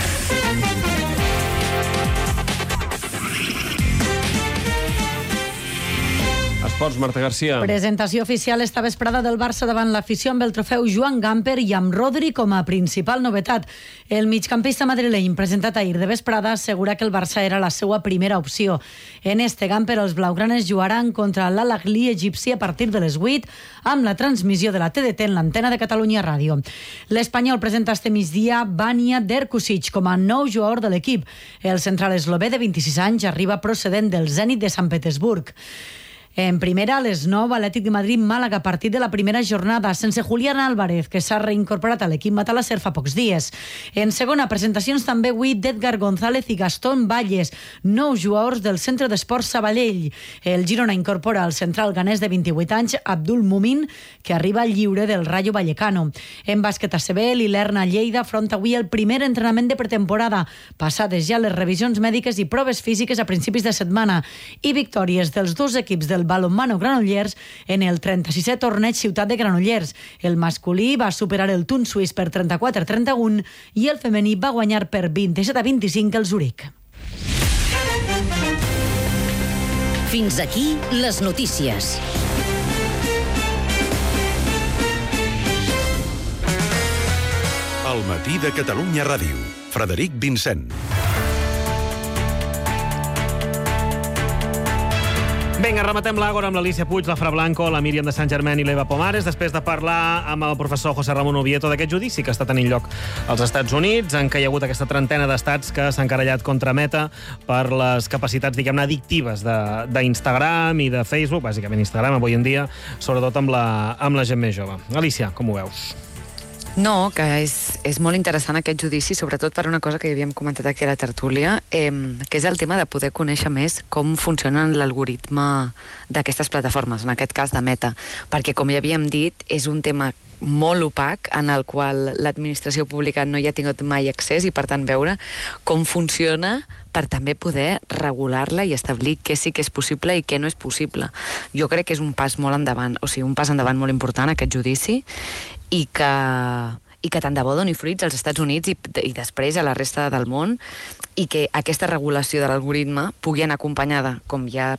Esports, Marta Garcia. Presentació oficial esta vesprada del Barça davant l'afició amb el trofeu Joan Gamper i amb Rodri com a principal novetat. El migcampista madrileny, presentat ahir de vesprada, assegura que el Barça era la seva primera opció. En este Gamper, els blaugranes jugaran contra l'Al-Ahly egipci a partir de les vuit amb la transmissió de la T D T en l'antena de Catalunya Ràdio. L'Espanyol presenta este migdia Vanja Derkusic com a nou jugador de l'equip. El central eslové de vint-i-sis anys arriba procedent del Zenit de Sant Petersburg. En primera, a les nou, Atlètic de Madrid-Màlaga, partit de la primera jornada, sense Julián Álvarez, que s'ha reincorporat a l'equip matalasser fa pocs dies. En segona, presentacions també avui d'Edgar González i Gastón Valles, nous jugadors del Centre d'Esports Sabadell. El Girona incorpora el central ganès de vint-i-vuit anys, Abdul Mumin, que arriba al lliure del Rayo Vallecano. En bàsquet A C B, l'Ilerna Lleida afronta avui el primer entrenament de pretemporada, passades ja les revisions mèdiques i proves físiques a principis de setmana, i victòries dels dos equips del balonmano Granollers en el trenta-sisè torneig Ciutat de Granollers. El masculí va superar el Tun suís per trenta-quatre a trenta-un i el femení va guanyar per vint-i-set a vint-i-cinc el Zurich. Fins aquí les notícies. El matí de Catalunya Ràdio. Frederic Vincent. Vinga, rematem l'Àgora amb l'Alicia Puig, la Fra Blanco, la Míriam de Sant Germain i l'Eva Pomares, després de parlar amb el professor José Ramón Oviedo d'aquest judici que està tenint lloc als Estats Units, en què hi ha hagut aquesta trentena d'estats que s'han querellat contra Meta per les capacitats, diguem-ne, addictives d'Instagram i de Facebook, bàsicament Instagram avui en dia, sobretot amb la, amb la gent més jove. Alicia, com ho veus? No, que és, és molt interessant aquest judici, sobretot per una cosa que ja havíem comentat aquí a la tertúlia, eh, que és el tema de poder conèixer més com funciona l'algoritme d'aquestes plataformes, en aquest cas de Meta, perquè, com ja havíem dit, és un tema molt opac en el qual l'administració pública no hi ha tingut mai accés i, per tant, veure com funciona per també poder regular-la i establir què sí que és possible i què no és possible. Jo crec que és un pas molt endavant, o sigui, un pas endavant molt important, aquest judici, i que, i que tant de bo doni fruits als Estats Units i, i després a la resta del món, i que aquesta regulació de l'algoritme pugui anar acompanyada, com ja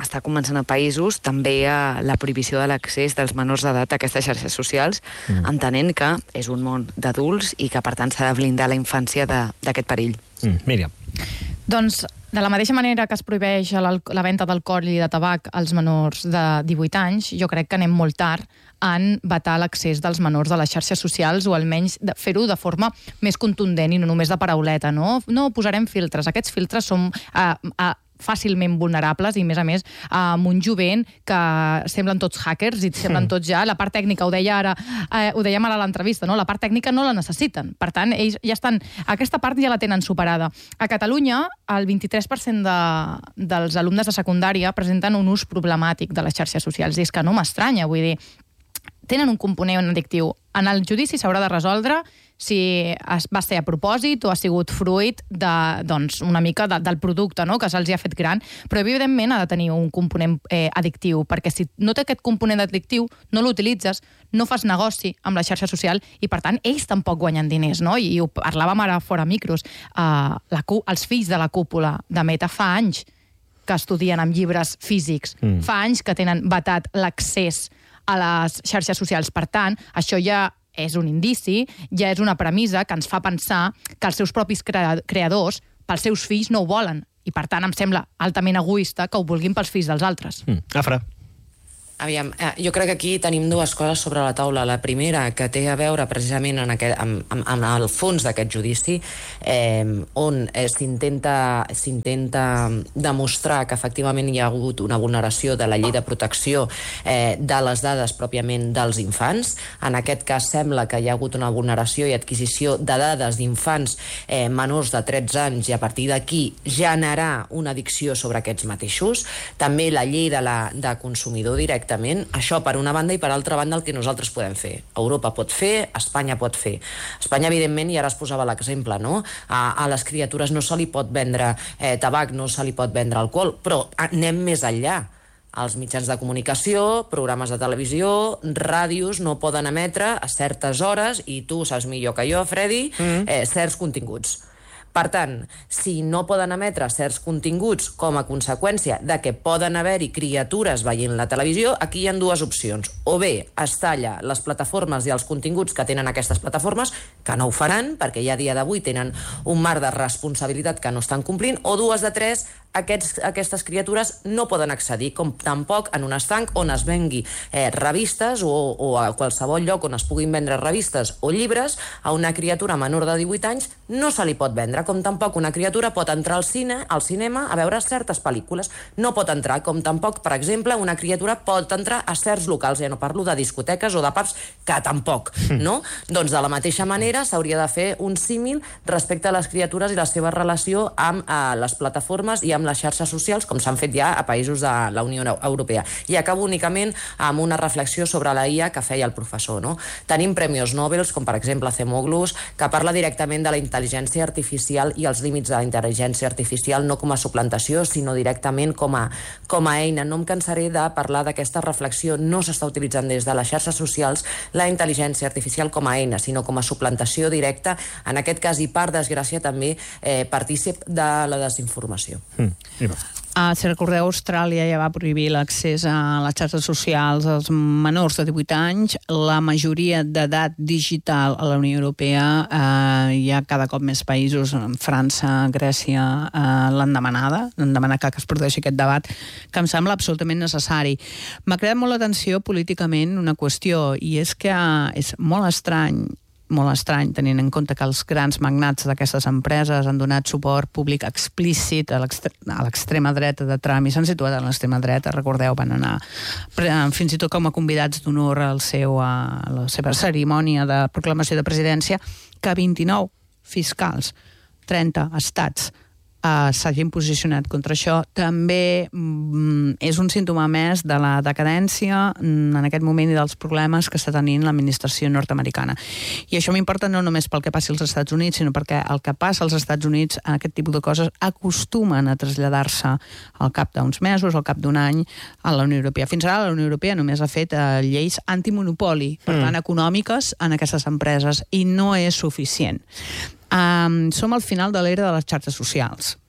està començant a països també a la prohibició de l'accés dels menors d'edat a aquestes xarxes socials, mm. entenent que és un món d'adults i que, per tant, s'ha de blindar la infància d'aquest perill. Mm. Míriam. Doncs, de la mateixa manera que es prohibeix la venda d'alcohol i de tabac als menors de divuit anys, jo crec que anem molt tard en vetar l'accés dels menors a les xarxes socials o almenys fer-ho de forma més contundent i no només de parauleta, no? No posarem filtres. Aquests filtres són eh, eh, fàcilment vulnerables i, a més a més, amb un jovent que semblen tots hackers i semblen tots ja... La part tècnica, ho deia ara, eh, ho dèiem ara a l'entrevista, no? La part tècnica no la necessiten. Per tant, ells ja estan... Aquesta part ja la tenen superada. A Catalunya, el vint-i-tres per cent de, dels alumnes de secundària presenten un ús problemàtic de les xarxes socials. I és que no m'estranya, vull dir, tenen un component addictiu. En el judici s'haurà de resoldre si va ser a propòsit o ha sigut fruit de, doncs, una mica de, del producte, no?, que se'ls ha fet gran, però evidentment ha de tenir un component eh, addictiu, perquè si no té aquest component addictiu, no l'utilitzes, no fas negoci amb la xarxa social i, per tant, ells tampoc guanyen diners, no? I ho parlàvem ara fora micros. Uh, la, els fills de la cúpula de Meta fa anys que estudien amb llibres físics, mm. fa anys que tenen vetat l'accés a les xarxes socials. Per tant, això ja és un indici, ja és una premissa que ens fa pensar que els seus propis creadors, pels seus fills, no ho volen. I, per tant, em sembla altament egoista que ho vulguin pels fills dels altres. Mm. Afra. Aviam, jo crec que aquí tenim dues coses sobre la taula. La primera, que té a veure precisament en aquest, amb, amb, amb el fons d'aquest judici, eh, on eh, s'intenta s'intenta demostrar que efectivament hi ha hagut una vulneració de la llei de protecció eh, de les dades pròpiament dels infants. En aquest cas sembla que hi ha hagut una vulneració i adquisició de dades d'infants eh, menors de tretze anys i a partir d'aquí generar una addicció sobre aquests mateixos. També la llei de, la, de consumidor directe. Això per una banda i per altra banda el que nosaltres podem fer. Europa pot fer, Espanya pot fer. Espanya, evidentment, i ara es posava l'exemple, no? A, a les criatures no se li pot vendre eh, tabac, no se li pot vendre alcohol, però anem més enllà. Els mitjans de comunicació, programes de televisió, ràdios no poden emetre a certes hores, i tu saps millor que jo, Freddy, mm. eh, certs continguts. Per tant, si no poden emetre certs continguts com a conseqüència de que poden haver-hi criatures veient la televisió, aquí hi ha dues opcions. O bé es talla les plataformes i els continguts que tenen aquestes plataformes, que no ho faran, perquè ja a dia d'avui tenen un marc de responsabilitat que no estan complint, o dues de tres, aquests, aquestes criatures no poden accedir, com tampoc en un estanc on es vengui eh, revistes o, o a qualsevol lloc on es puguin vendre revistes o llibres, a una criatura menor de divuit anys no se li pot vendre, com tampoc una criatura pot entrar al cine, al cinema a veure certes pel·lícules. No pot entrar, com tampoc, per exemple, una criatura pot entrar a certs locals, ja no parlo de discoteques o de pubs, que tampoc, no? Doncs de la mateixa manera s'hauria de fer un símil respecte a les criatures i la seva relació amb eh, les plataformes i amb les xarxes socials, com s'han fet ja a països de la Unió Europea. I acabo únicament amb una reflexió sobre la I A que feia el professor, no? Tenim premis Nobel, com per exemple Acemoglu, que parla directament de la intel·ligència artificial i els límits de la intel·ligència artificial no com a suplantació, sinó directament com a, com a eina. No em cansaré de parlar d'aquesta reflexió. No s'està utilitzant des de les xarxes socials la intel·ligència artificial com a eina, sinó com a suplantació directa, en aquest cas, i per desgràcia també eh, partícip de la desinformació. Mm. Uh, si recordeu, Austràlia ja va prohibir l'accés a les xarxes socials als menors de divuit anys. La majoria d'edat digital a la Unió Europea uh, hi ha cada cop més països, França, Grècia, uh, l'han demanada, l'han demanat que es produeixi aquest debat, que em sembla absolutament necessari. M'ha creat molt l'atenció políticament una qüestió, i és que uh, és molt estrany molt estrany, tenint en compte que els grans magnats d'aquestes empreses han donat suport públic explícit a l'extrema dreta de Trump i s'han situat a l'extrema dreta, recordeu, van anar fins i tot com a convidats d'honor al seu, a la seva cerimònia de proclamació de presidència, que vint-i-nou fiscals, trenta estats Uh, s'hagin posicionat contra això. També mm, és un símptoma més de la decadència mm, en aquest moment i dels problemes que està tenint l'administració nord-americana. I això m'importa no només pel que passi als Estats Units, sinó perquè el que passa als Estats Units, en aquest tipus de coses, acostumen a traslladar-se al cap d'uns mesos, al cap d'un any, a la Unió Europea. Fins ara la Unió Europea només ha fet uh, lleis antimonopoli, per tant, econòmiques en aquestes empreses, i no és suficient. Um, som al final de l'era de les xarxes socials.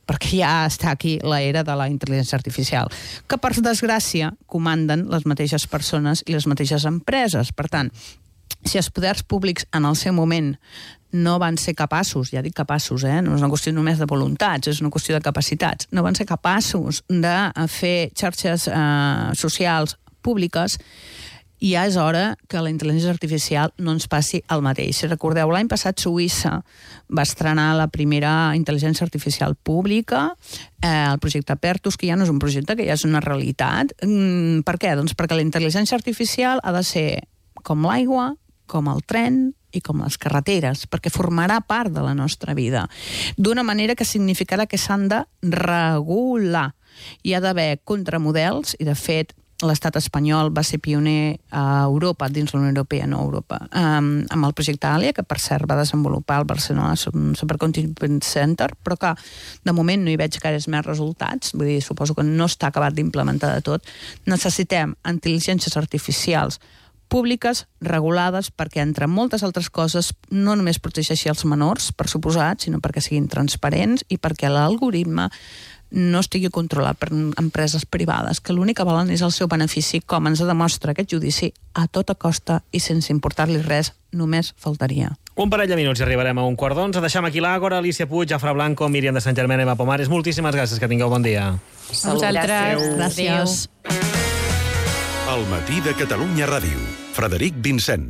perquè ja està aquí l'era de la intel·ligència artificial, que per desgràcia comanden les mateixes persones i les mateixes empreses. Per tant, si els poders públics en el seu moment no van ser capaços, ja dic capaços, eh? no és una qüestió només de voluntats, és una qüestió de capacitats, no van ser capaços de fer xarxes eh, socials públiques, ja és hora que la intel·ligència artificial no ens passi el mateix. Si recordeu, l'any passat Suïssa va estrenar la primera intel·ligència artificial pública, eh, el projecte Pertus, que ja no és un projecte, que ja és una realitat. Mm, per què? Doncs perquè la intel·ligència artificial ha de ser com l'aigua, com el tren i com les carreteres, perquè formarà part de la nostra vida. D'una manera que significarà que s'han de regular. Hi ha d'haver contramodels, i de fet l'estat espanyol va ser pioner a Europa, dins la Unió Europea, no a Europa, um, amb el projecte ALIA, que per cert va desenvolupar el Barcelona Supercomputing Center, però que de moment no hi veig gaires més resultats, vull dir, suposo que no està acabat d'implementar de tot. Necessitem intel·ligències artificials públiques, regulades, perquè entre moltes altres coses no només protegeixi els menors, per suposat, sinó perquè siguin transparents i perquè l'algoritme no estigui controlat per empreses privades, que l'únic que volen és el seu benefici, com ens demostra aquest judici, a tota costa i sense importar-li res, només faltaria. Un parell de minuts i arribarem a un quart d'onze. Deixem aquí l'Àgora, Alicia Puig, Jafre Blanco, Míriam de Sant Germain, Eva Pomares. Moltíssimes gràcies, que tingueu bon dia. Vosaltres. Gràcies. El matí de Catalunya Ràdio. Frederic Vincent.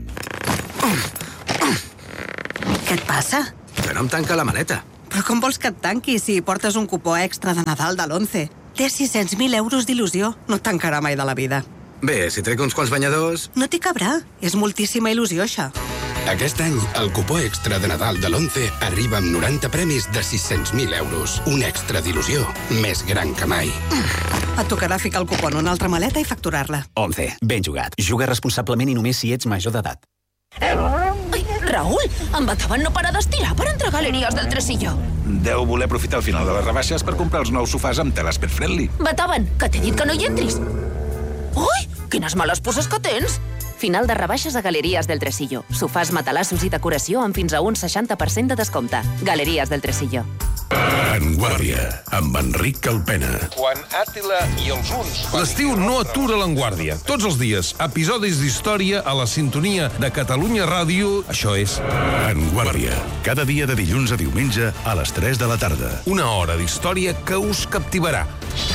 Què et passa? Que no em tanca la maleta. Però com vols que et tanqui si portes un cupó extra de Nadal de l'Once? Té sis-cents mil euros d'il·lusió. No et tancarà mai de la vida. Bé, si trec uns quants banyadors... No t'hi cabrà. És moltíssima il·lusió, això. Aquest any, el cupó extra de Nadal de l'Once arriba amb noranta premis de sis-cents mil euros. Un extra d'il·lusió més gran que mai. Et tocarà ficar el cupó en una altra maleta i facturar-la. Once. Ben jugat. Juga responsablement i només si ets major d'edat. Ai, Raül, en Bataven no para d'estirar per entrar a Galeries del Tresillo. Deu voler aprofitar el final de les rebaixes per comprar els nous sofàs amb teles pet friendly. Bataven, que t'he dit que no hi entris. Ui, quines males poses que tens. Final de rebaixes a Galeries del Tresillo. Sofàs, matalassos i decoració amb fins a un seixanta per cent de descompte. Galeries del Tresillo. En Guàrdia, amb Enric Calpena. Quan Àtila i els uns... L'estiu no atura l'Enguàrdia. Tots els dies, episodis d'història a la sintonia de Catalunya Ràdio. Això és... En Guàrdia, cada dia de dilluns a diumenge a les tres de la tarda. Una hora d'història que us captivarà.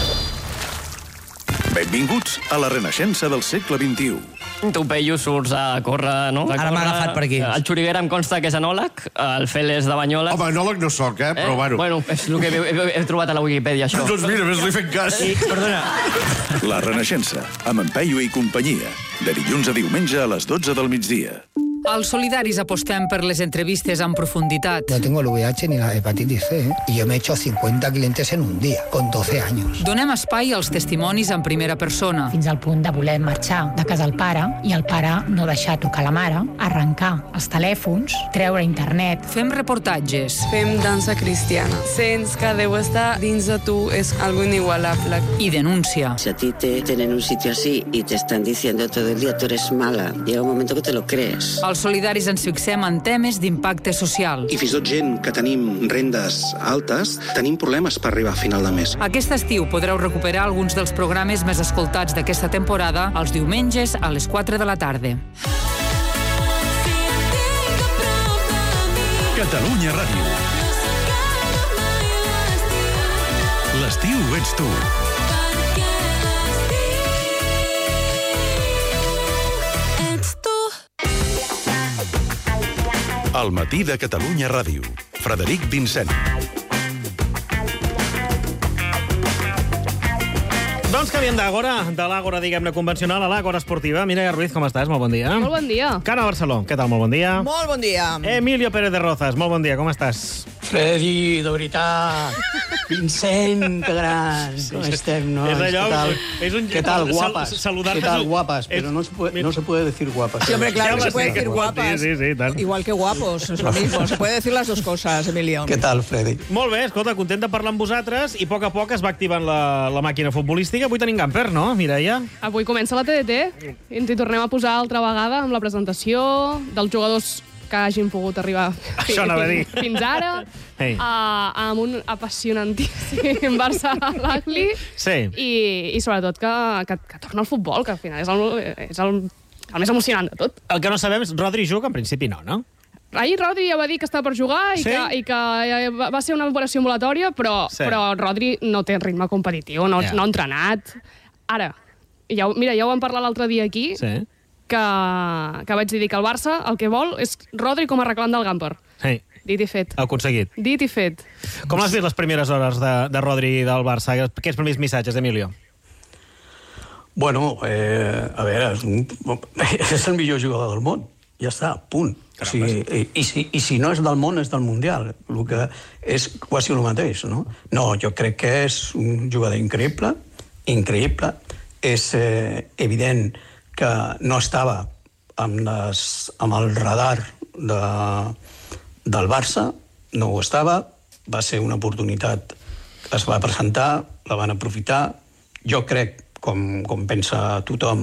Benvinguts a la renaixença del segle vint-i-u. Tu, Peyu, surts a córrer, no? Ara m'ha agafat per aquí. El Xuriguera em consta que és enòleg, el Fel és de Banyoles. Home, enòleg no soc, eh? Però bueno. Bueno, és el que he, he, he trobat a la Wikipedia, això. Doncs mira, ves-li fent cas. I, perdona. La renaixença, amb en Peyu i companyia. De dilluns a diumenge a les dotze del migdia. Als Solidaris apostem per les entrevistes en profunditat. No tengo el V I H ni la hepatitis C, ¿eh? Y yo me he hecho cincuenta clientes en un día, con doce años. Donem espai als testimonis en primera persona. Fins al punt de voler marxar de casa del pare i el pare no deixar tocar la mare, arrencar els telèfons, treure internet. Fem reportatges. Fem dansa cristiana. Sents que deu estar dins de tu, és algo inigualable. I denúncia. Si a ti te tienen un sitio así y te están diciendo todo el día tú eres mala, llega un momento que te lo crees. Els Solidaris ens fixem en temes d'impacte social. I fins i tot gent que tenim rendes altes, tenim problemes per arribar a final de mes. Aquest estiu podreu recuperar alguns dels programes més escoltats d'aquesta temporada els diumenges a les quatre de la tarda. Catalunya Ràdio. L'estiu ets tu. El matí de Catalunya Ràdio. Frederic Vincent. Doncs canviem d'àgora, de l'àgora, diguem-ne, convencional a l'àgora esportiva. Mireia Ruiz, com estàs? Molt bon dia. Molt bon dia. Carme Barceló, què tal? Molt bon dia. Molt bon dia. Emilio Pérez de Rozas, molt bon dia, com estàs? Freddy, de veritat. Vincent, que gran. Com estem, no? És allò... ¿Qué tal? És un... ¿Qué tal, guapas? Saludar-te... ¿Qué tal, guapas? Pero no se puede, no se puede decir guapas. Sí, hombre, claro Ja que se ho puede sé, decir que- guapas. Sí, sí, sí, tant. Igual que guapos, es lo mismo. Se puede decir las dos cosas, Emilio. Què tal, Freddy? Molt bé, escolta, content de parlar amb vosaltres i a poc a poc es va activant la, la màquina futbolística. Avui tenim Gamper, no, Mireia? Avui comença la T D T i ens hi tornem a posar altra vegada amb la presentació dels jugadors que hagin pogut arribar Això anava a dir. fins ara, Ei. uh, amb un apassionantíssim Barça-L'Agli, Sí. i, i sobretot que, que, que torna al futbol, que al final és el, és el, el més emocionant de tot. El que no sabem és, Rodri juga? En principi no, no? Ahir Rodri ja va dir que estava per jugar i, Sí? que, i que va ser una operació ambulatòria, però, Sí. però Rodri no té ritme competitiu, no, Ja. no ha entrenat. Ara, ja, ho- mira, ja ho vam parlar l'altre dia aquí, Sí. que, que vaig dir que el Barça el que vol és Rodri com a reclam del Gamper. Sí. Dit i fet. Aconseguit. Dit i fet. Com has vist les primeres hores de, de Rodri i del Barça? Aquests primers missatges, Emilio? Bueno, eh, a veure, és, un, és el millor jugador del món. Ja està, punt. O sigui, i, i, si, I si no és del món, és del Mundial. El que és quasi el mateix, no? No, jo crec que és un jugador increïble, increïble. És eh, evident que no estava amb, les, amb el radar de, del Barça, no ho estava, va ser una oportunitat que es va presentar, la van aprofitar. Jo crec, com, com pensa tothom,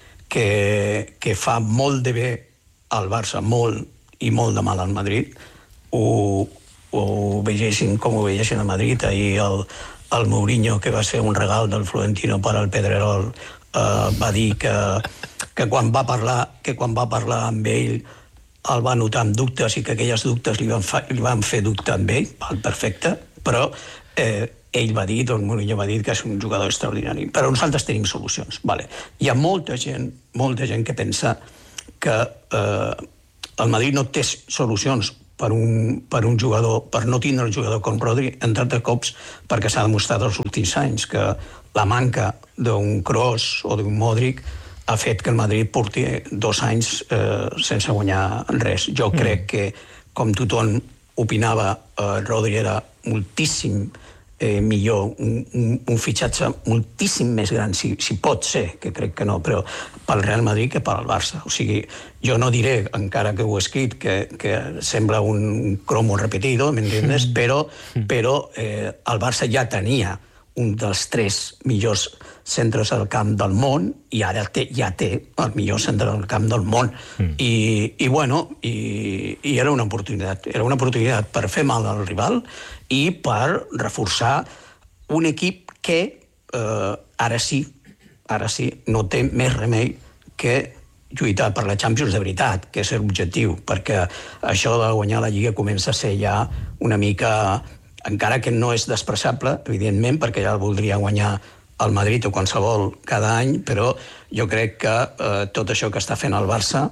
que, que fa molt de bé al Barça, molt i molt de mal al Madrid. Ho, ho veiessin com ho veiessin a Madrid. Ahir el, el Mourinho, que va ser un regal del Florentino per al Pedrerol, eh, va dir que, que, quan va parlar, que quan va parlar amb ell el va notar amb dubtes i que aquelles dubtes li van, fa, li van fer dubtar amb ell, val, perfecte, però eh, ell va dir, doncs Mourinho va dir que és un jugador extraordinari. Però nosaltres tenim solucions. Vale. Hi ha molta gent, molta gent que pensa que eh, el Madrid no té solucions per un, per un jugador, per no tindre un jugador com Rodri, entre altres cops perquè s'ha demostrat els últims anys que la manca d'un Kroos o d'un Modric ha fet que el Madrid porti dos anys eh, sense guanyar res. Jo mm. crec que, com tothom opinava, eh, Rodri era moltíssim eh, millor, un, un, un fitxatge moltíssim més gran, si, si pot ser, que crec que no, però pel Real Madrid que pel Barça. O sigui, jo no diré, encara que ho he escrit, que, que sembla un cromo repetido, m'entiendes? Mm. Però, però eh, el Barça ja tenia un dels tres millors centres al camp del món i ara té, ja té el millor centre al camp del món. Mm. I, i bueno, i, i era una oportunitat. Era una oportunitat per fer mal al rival i per reforçar un equip que eh, ara sí, ara sí, no té més remei que lluitar per la Champions de veritat, que és l'objectiu, perquè això de guanyar la Lliga comença a ser ja una mica, encara que no és despreciable, evidentment, perquè ja el voldria guanyar el Madrid o qualsevol cada any, però jo crec que eh, tot això que està fent el Barça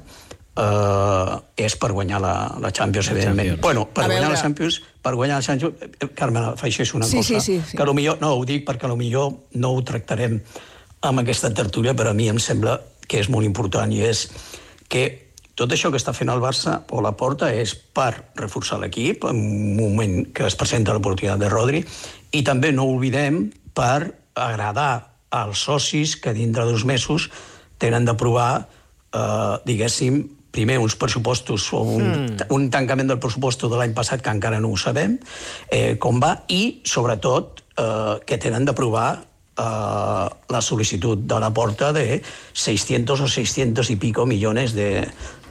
eh, és per guanyar la, la Champions, evidentment. Champions. Bueno, per a guanyar veure... la Champions, per guanyar la Champions... Carme, afegeix una sí, sí, cosa, sí, sí. que millor, no, ho dic perquè potser no ho tractarem amb aquesta tertúlia, però a mi em sembla que és molt important, i és que tot això que està fent el Barça o la Porta és per reforçar l'equip en un moment que es presenta l'oportunitat de Rodri, i també no oblidem per agradar als socis que dintre dos mesos tenen d'aprovar, eh, diguéssim, primer uns pressupostos o un, mm. un tancament del pressupost de l'any passat, que encara no ho sabem, eh, com va, i sobretot eh, que tenen d'aprovar eh, la sol·licitud de la Porta de seiscientos o seiscientos y pico millones de,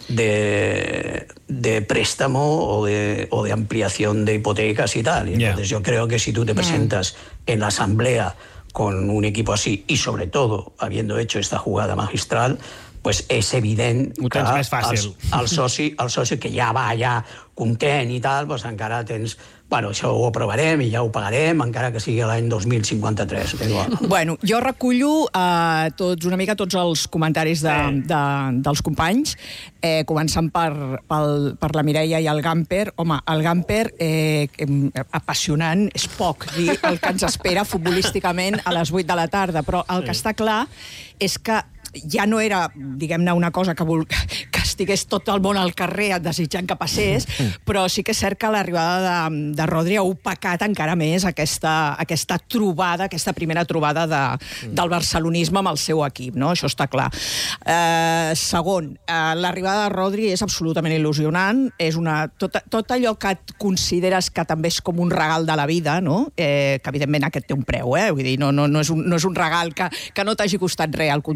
de, de préstamo o de, o de ampliación de hipotecas y tal. Y entonces yeah. yo creo que si tú te presentas mm. en la asamblea con un equipo así, y sobre todo habiendo hecho esta jugada magistral, pues és evident que el, el, soci, el soci que ja va allà content i tal, pues encara tens... Bueno, això ho aprovarem i ja ho pagarem, encara que sigui l'any dos mil cinquanta-tres. Bueno, jo recullo eh, tots, una mica tots els comentaris de, de, dels companys, eh, començant per, pel, per la Mireia i el Gamper. Home, el Gamper, eh, apassionant, és poc dir el que ens espera futbolísticament a les vuit de la tarda, però el que està clar és que ja no era, diguem-ne, una cosa que, vol, que estigués tot el món al carrer desitjant que passés, però sí que és cert que l'arribada de, de Rodri ha opacat encara més aquesta, aquesta trobada, aquesta primera trobada de, del barcelonisme amb el seu equip, no? Això està clar. Eh, segon, eh, l'arribada de Rodri és absolutament il·lusionant, és una, tot, tot allò que et consideres que també és com un regal de la vida, no? Eh, que evidentment aquest té un preu, eh? Vull dir, no, no, no, és un, no és un regal que, que no t'hagi costat res, al contrari.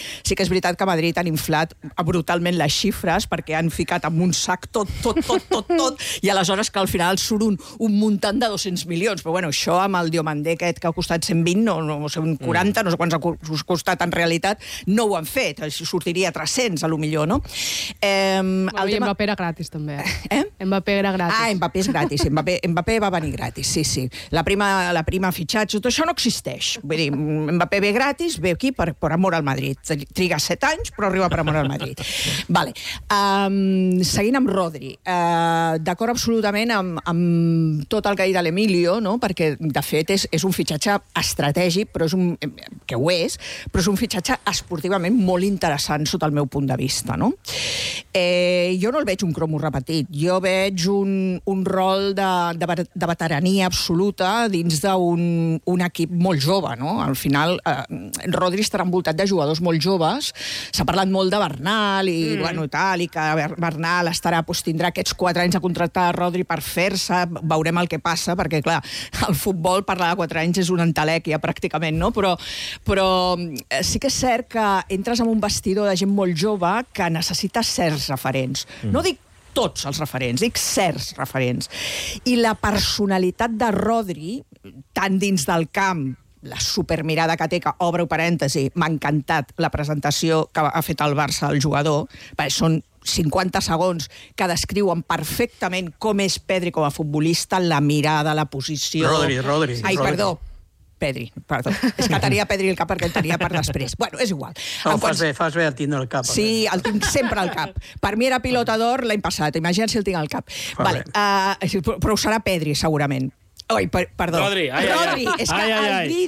Sí que és veritat que a Madrid han inflat brutalment les xifres perquè han ficat en un sac tot, tot, tot, tot, tot, i aleshores que al final surt un, un muntant de dos-cents milions. Però bueno, això amb el Diomandé aquest que ha costat cent vint, no, no sé, un quaranta, no sé quants ha costat en realitat, no ho han fet. Sortiria tres-cents, a lo millor, no? Eh, el tema... Mbappé era gratis, també. Eh? Mbappé era gratis. Ah, Mbappé és gratis. Mbappé, Mbappé va venir gratis, sí, sí. La prima, la prima fitxatge, tot això no existeix. Vull dir, Mbappé ve gratis, ve aquí per, per amor al Madrid. Triga set anys, però arriba per amor al Madrid. Vale. Um, seguint amb Rodri. Uh, D'acord absolutament amb, amb tot el que ha dit l'Emilio, no? Perquè, de fet, és, és un fitxatge estratègic, però és un, que ho és, però és un fitxatge esportivament molt interessant sota el meu punt de vista, no? Eh, jo no el veig un cromo repetit. Jo veig un, un rol de, de, de veterania absoluta dins d'un un equip molt jove, no? Al final, eh, Rodri estarà envoltat de jugadors molt joves. S'ha parlat molt de Bernal i, mm. bueno, tal, i que Bernal estarà, doncs, tindrà aquests quatre anys a contractar a Rodri per fer-se, veurem el que passa, perquè, clar, el futbol parlar de quatre anys és una entelèquia, pràcticament, no? Però, però sí que és cert que entres en un vestidor de gent molt jove que necessita certs referents. Mm. No dic tots els referents, dic certs referents. I la personalitat de Rodri, tant dins del camp, la supermirada que té, que obre parèntesi, m'ha encantat la presentació que ha fet el Barça al jugador, perquè són cinquanta segons que descriuen perfectament com és Pedri com a futbolista, la mirada, la posició... Rodri, Rodri. Ai, Rodri. perdó. Pedri, perdó. És que tenia Pedri el cap perquè el tenia per després. Bueno, és igual. No, fas quants... bé, fas bé el tindre el cap. Sí, el tinc sempre al cap. Per mi era pilota d'or l'any passat, imagina't si el tinc al cap. Vale. Uh, però ho serà Pedri, segurament. Oi, per, perdó. Rodri, ai, Rodri, ai, ai. és que ai, ai, ai. el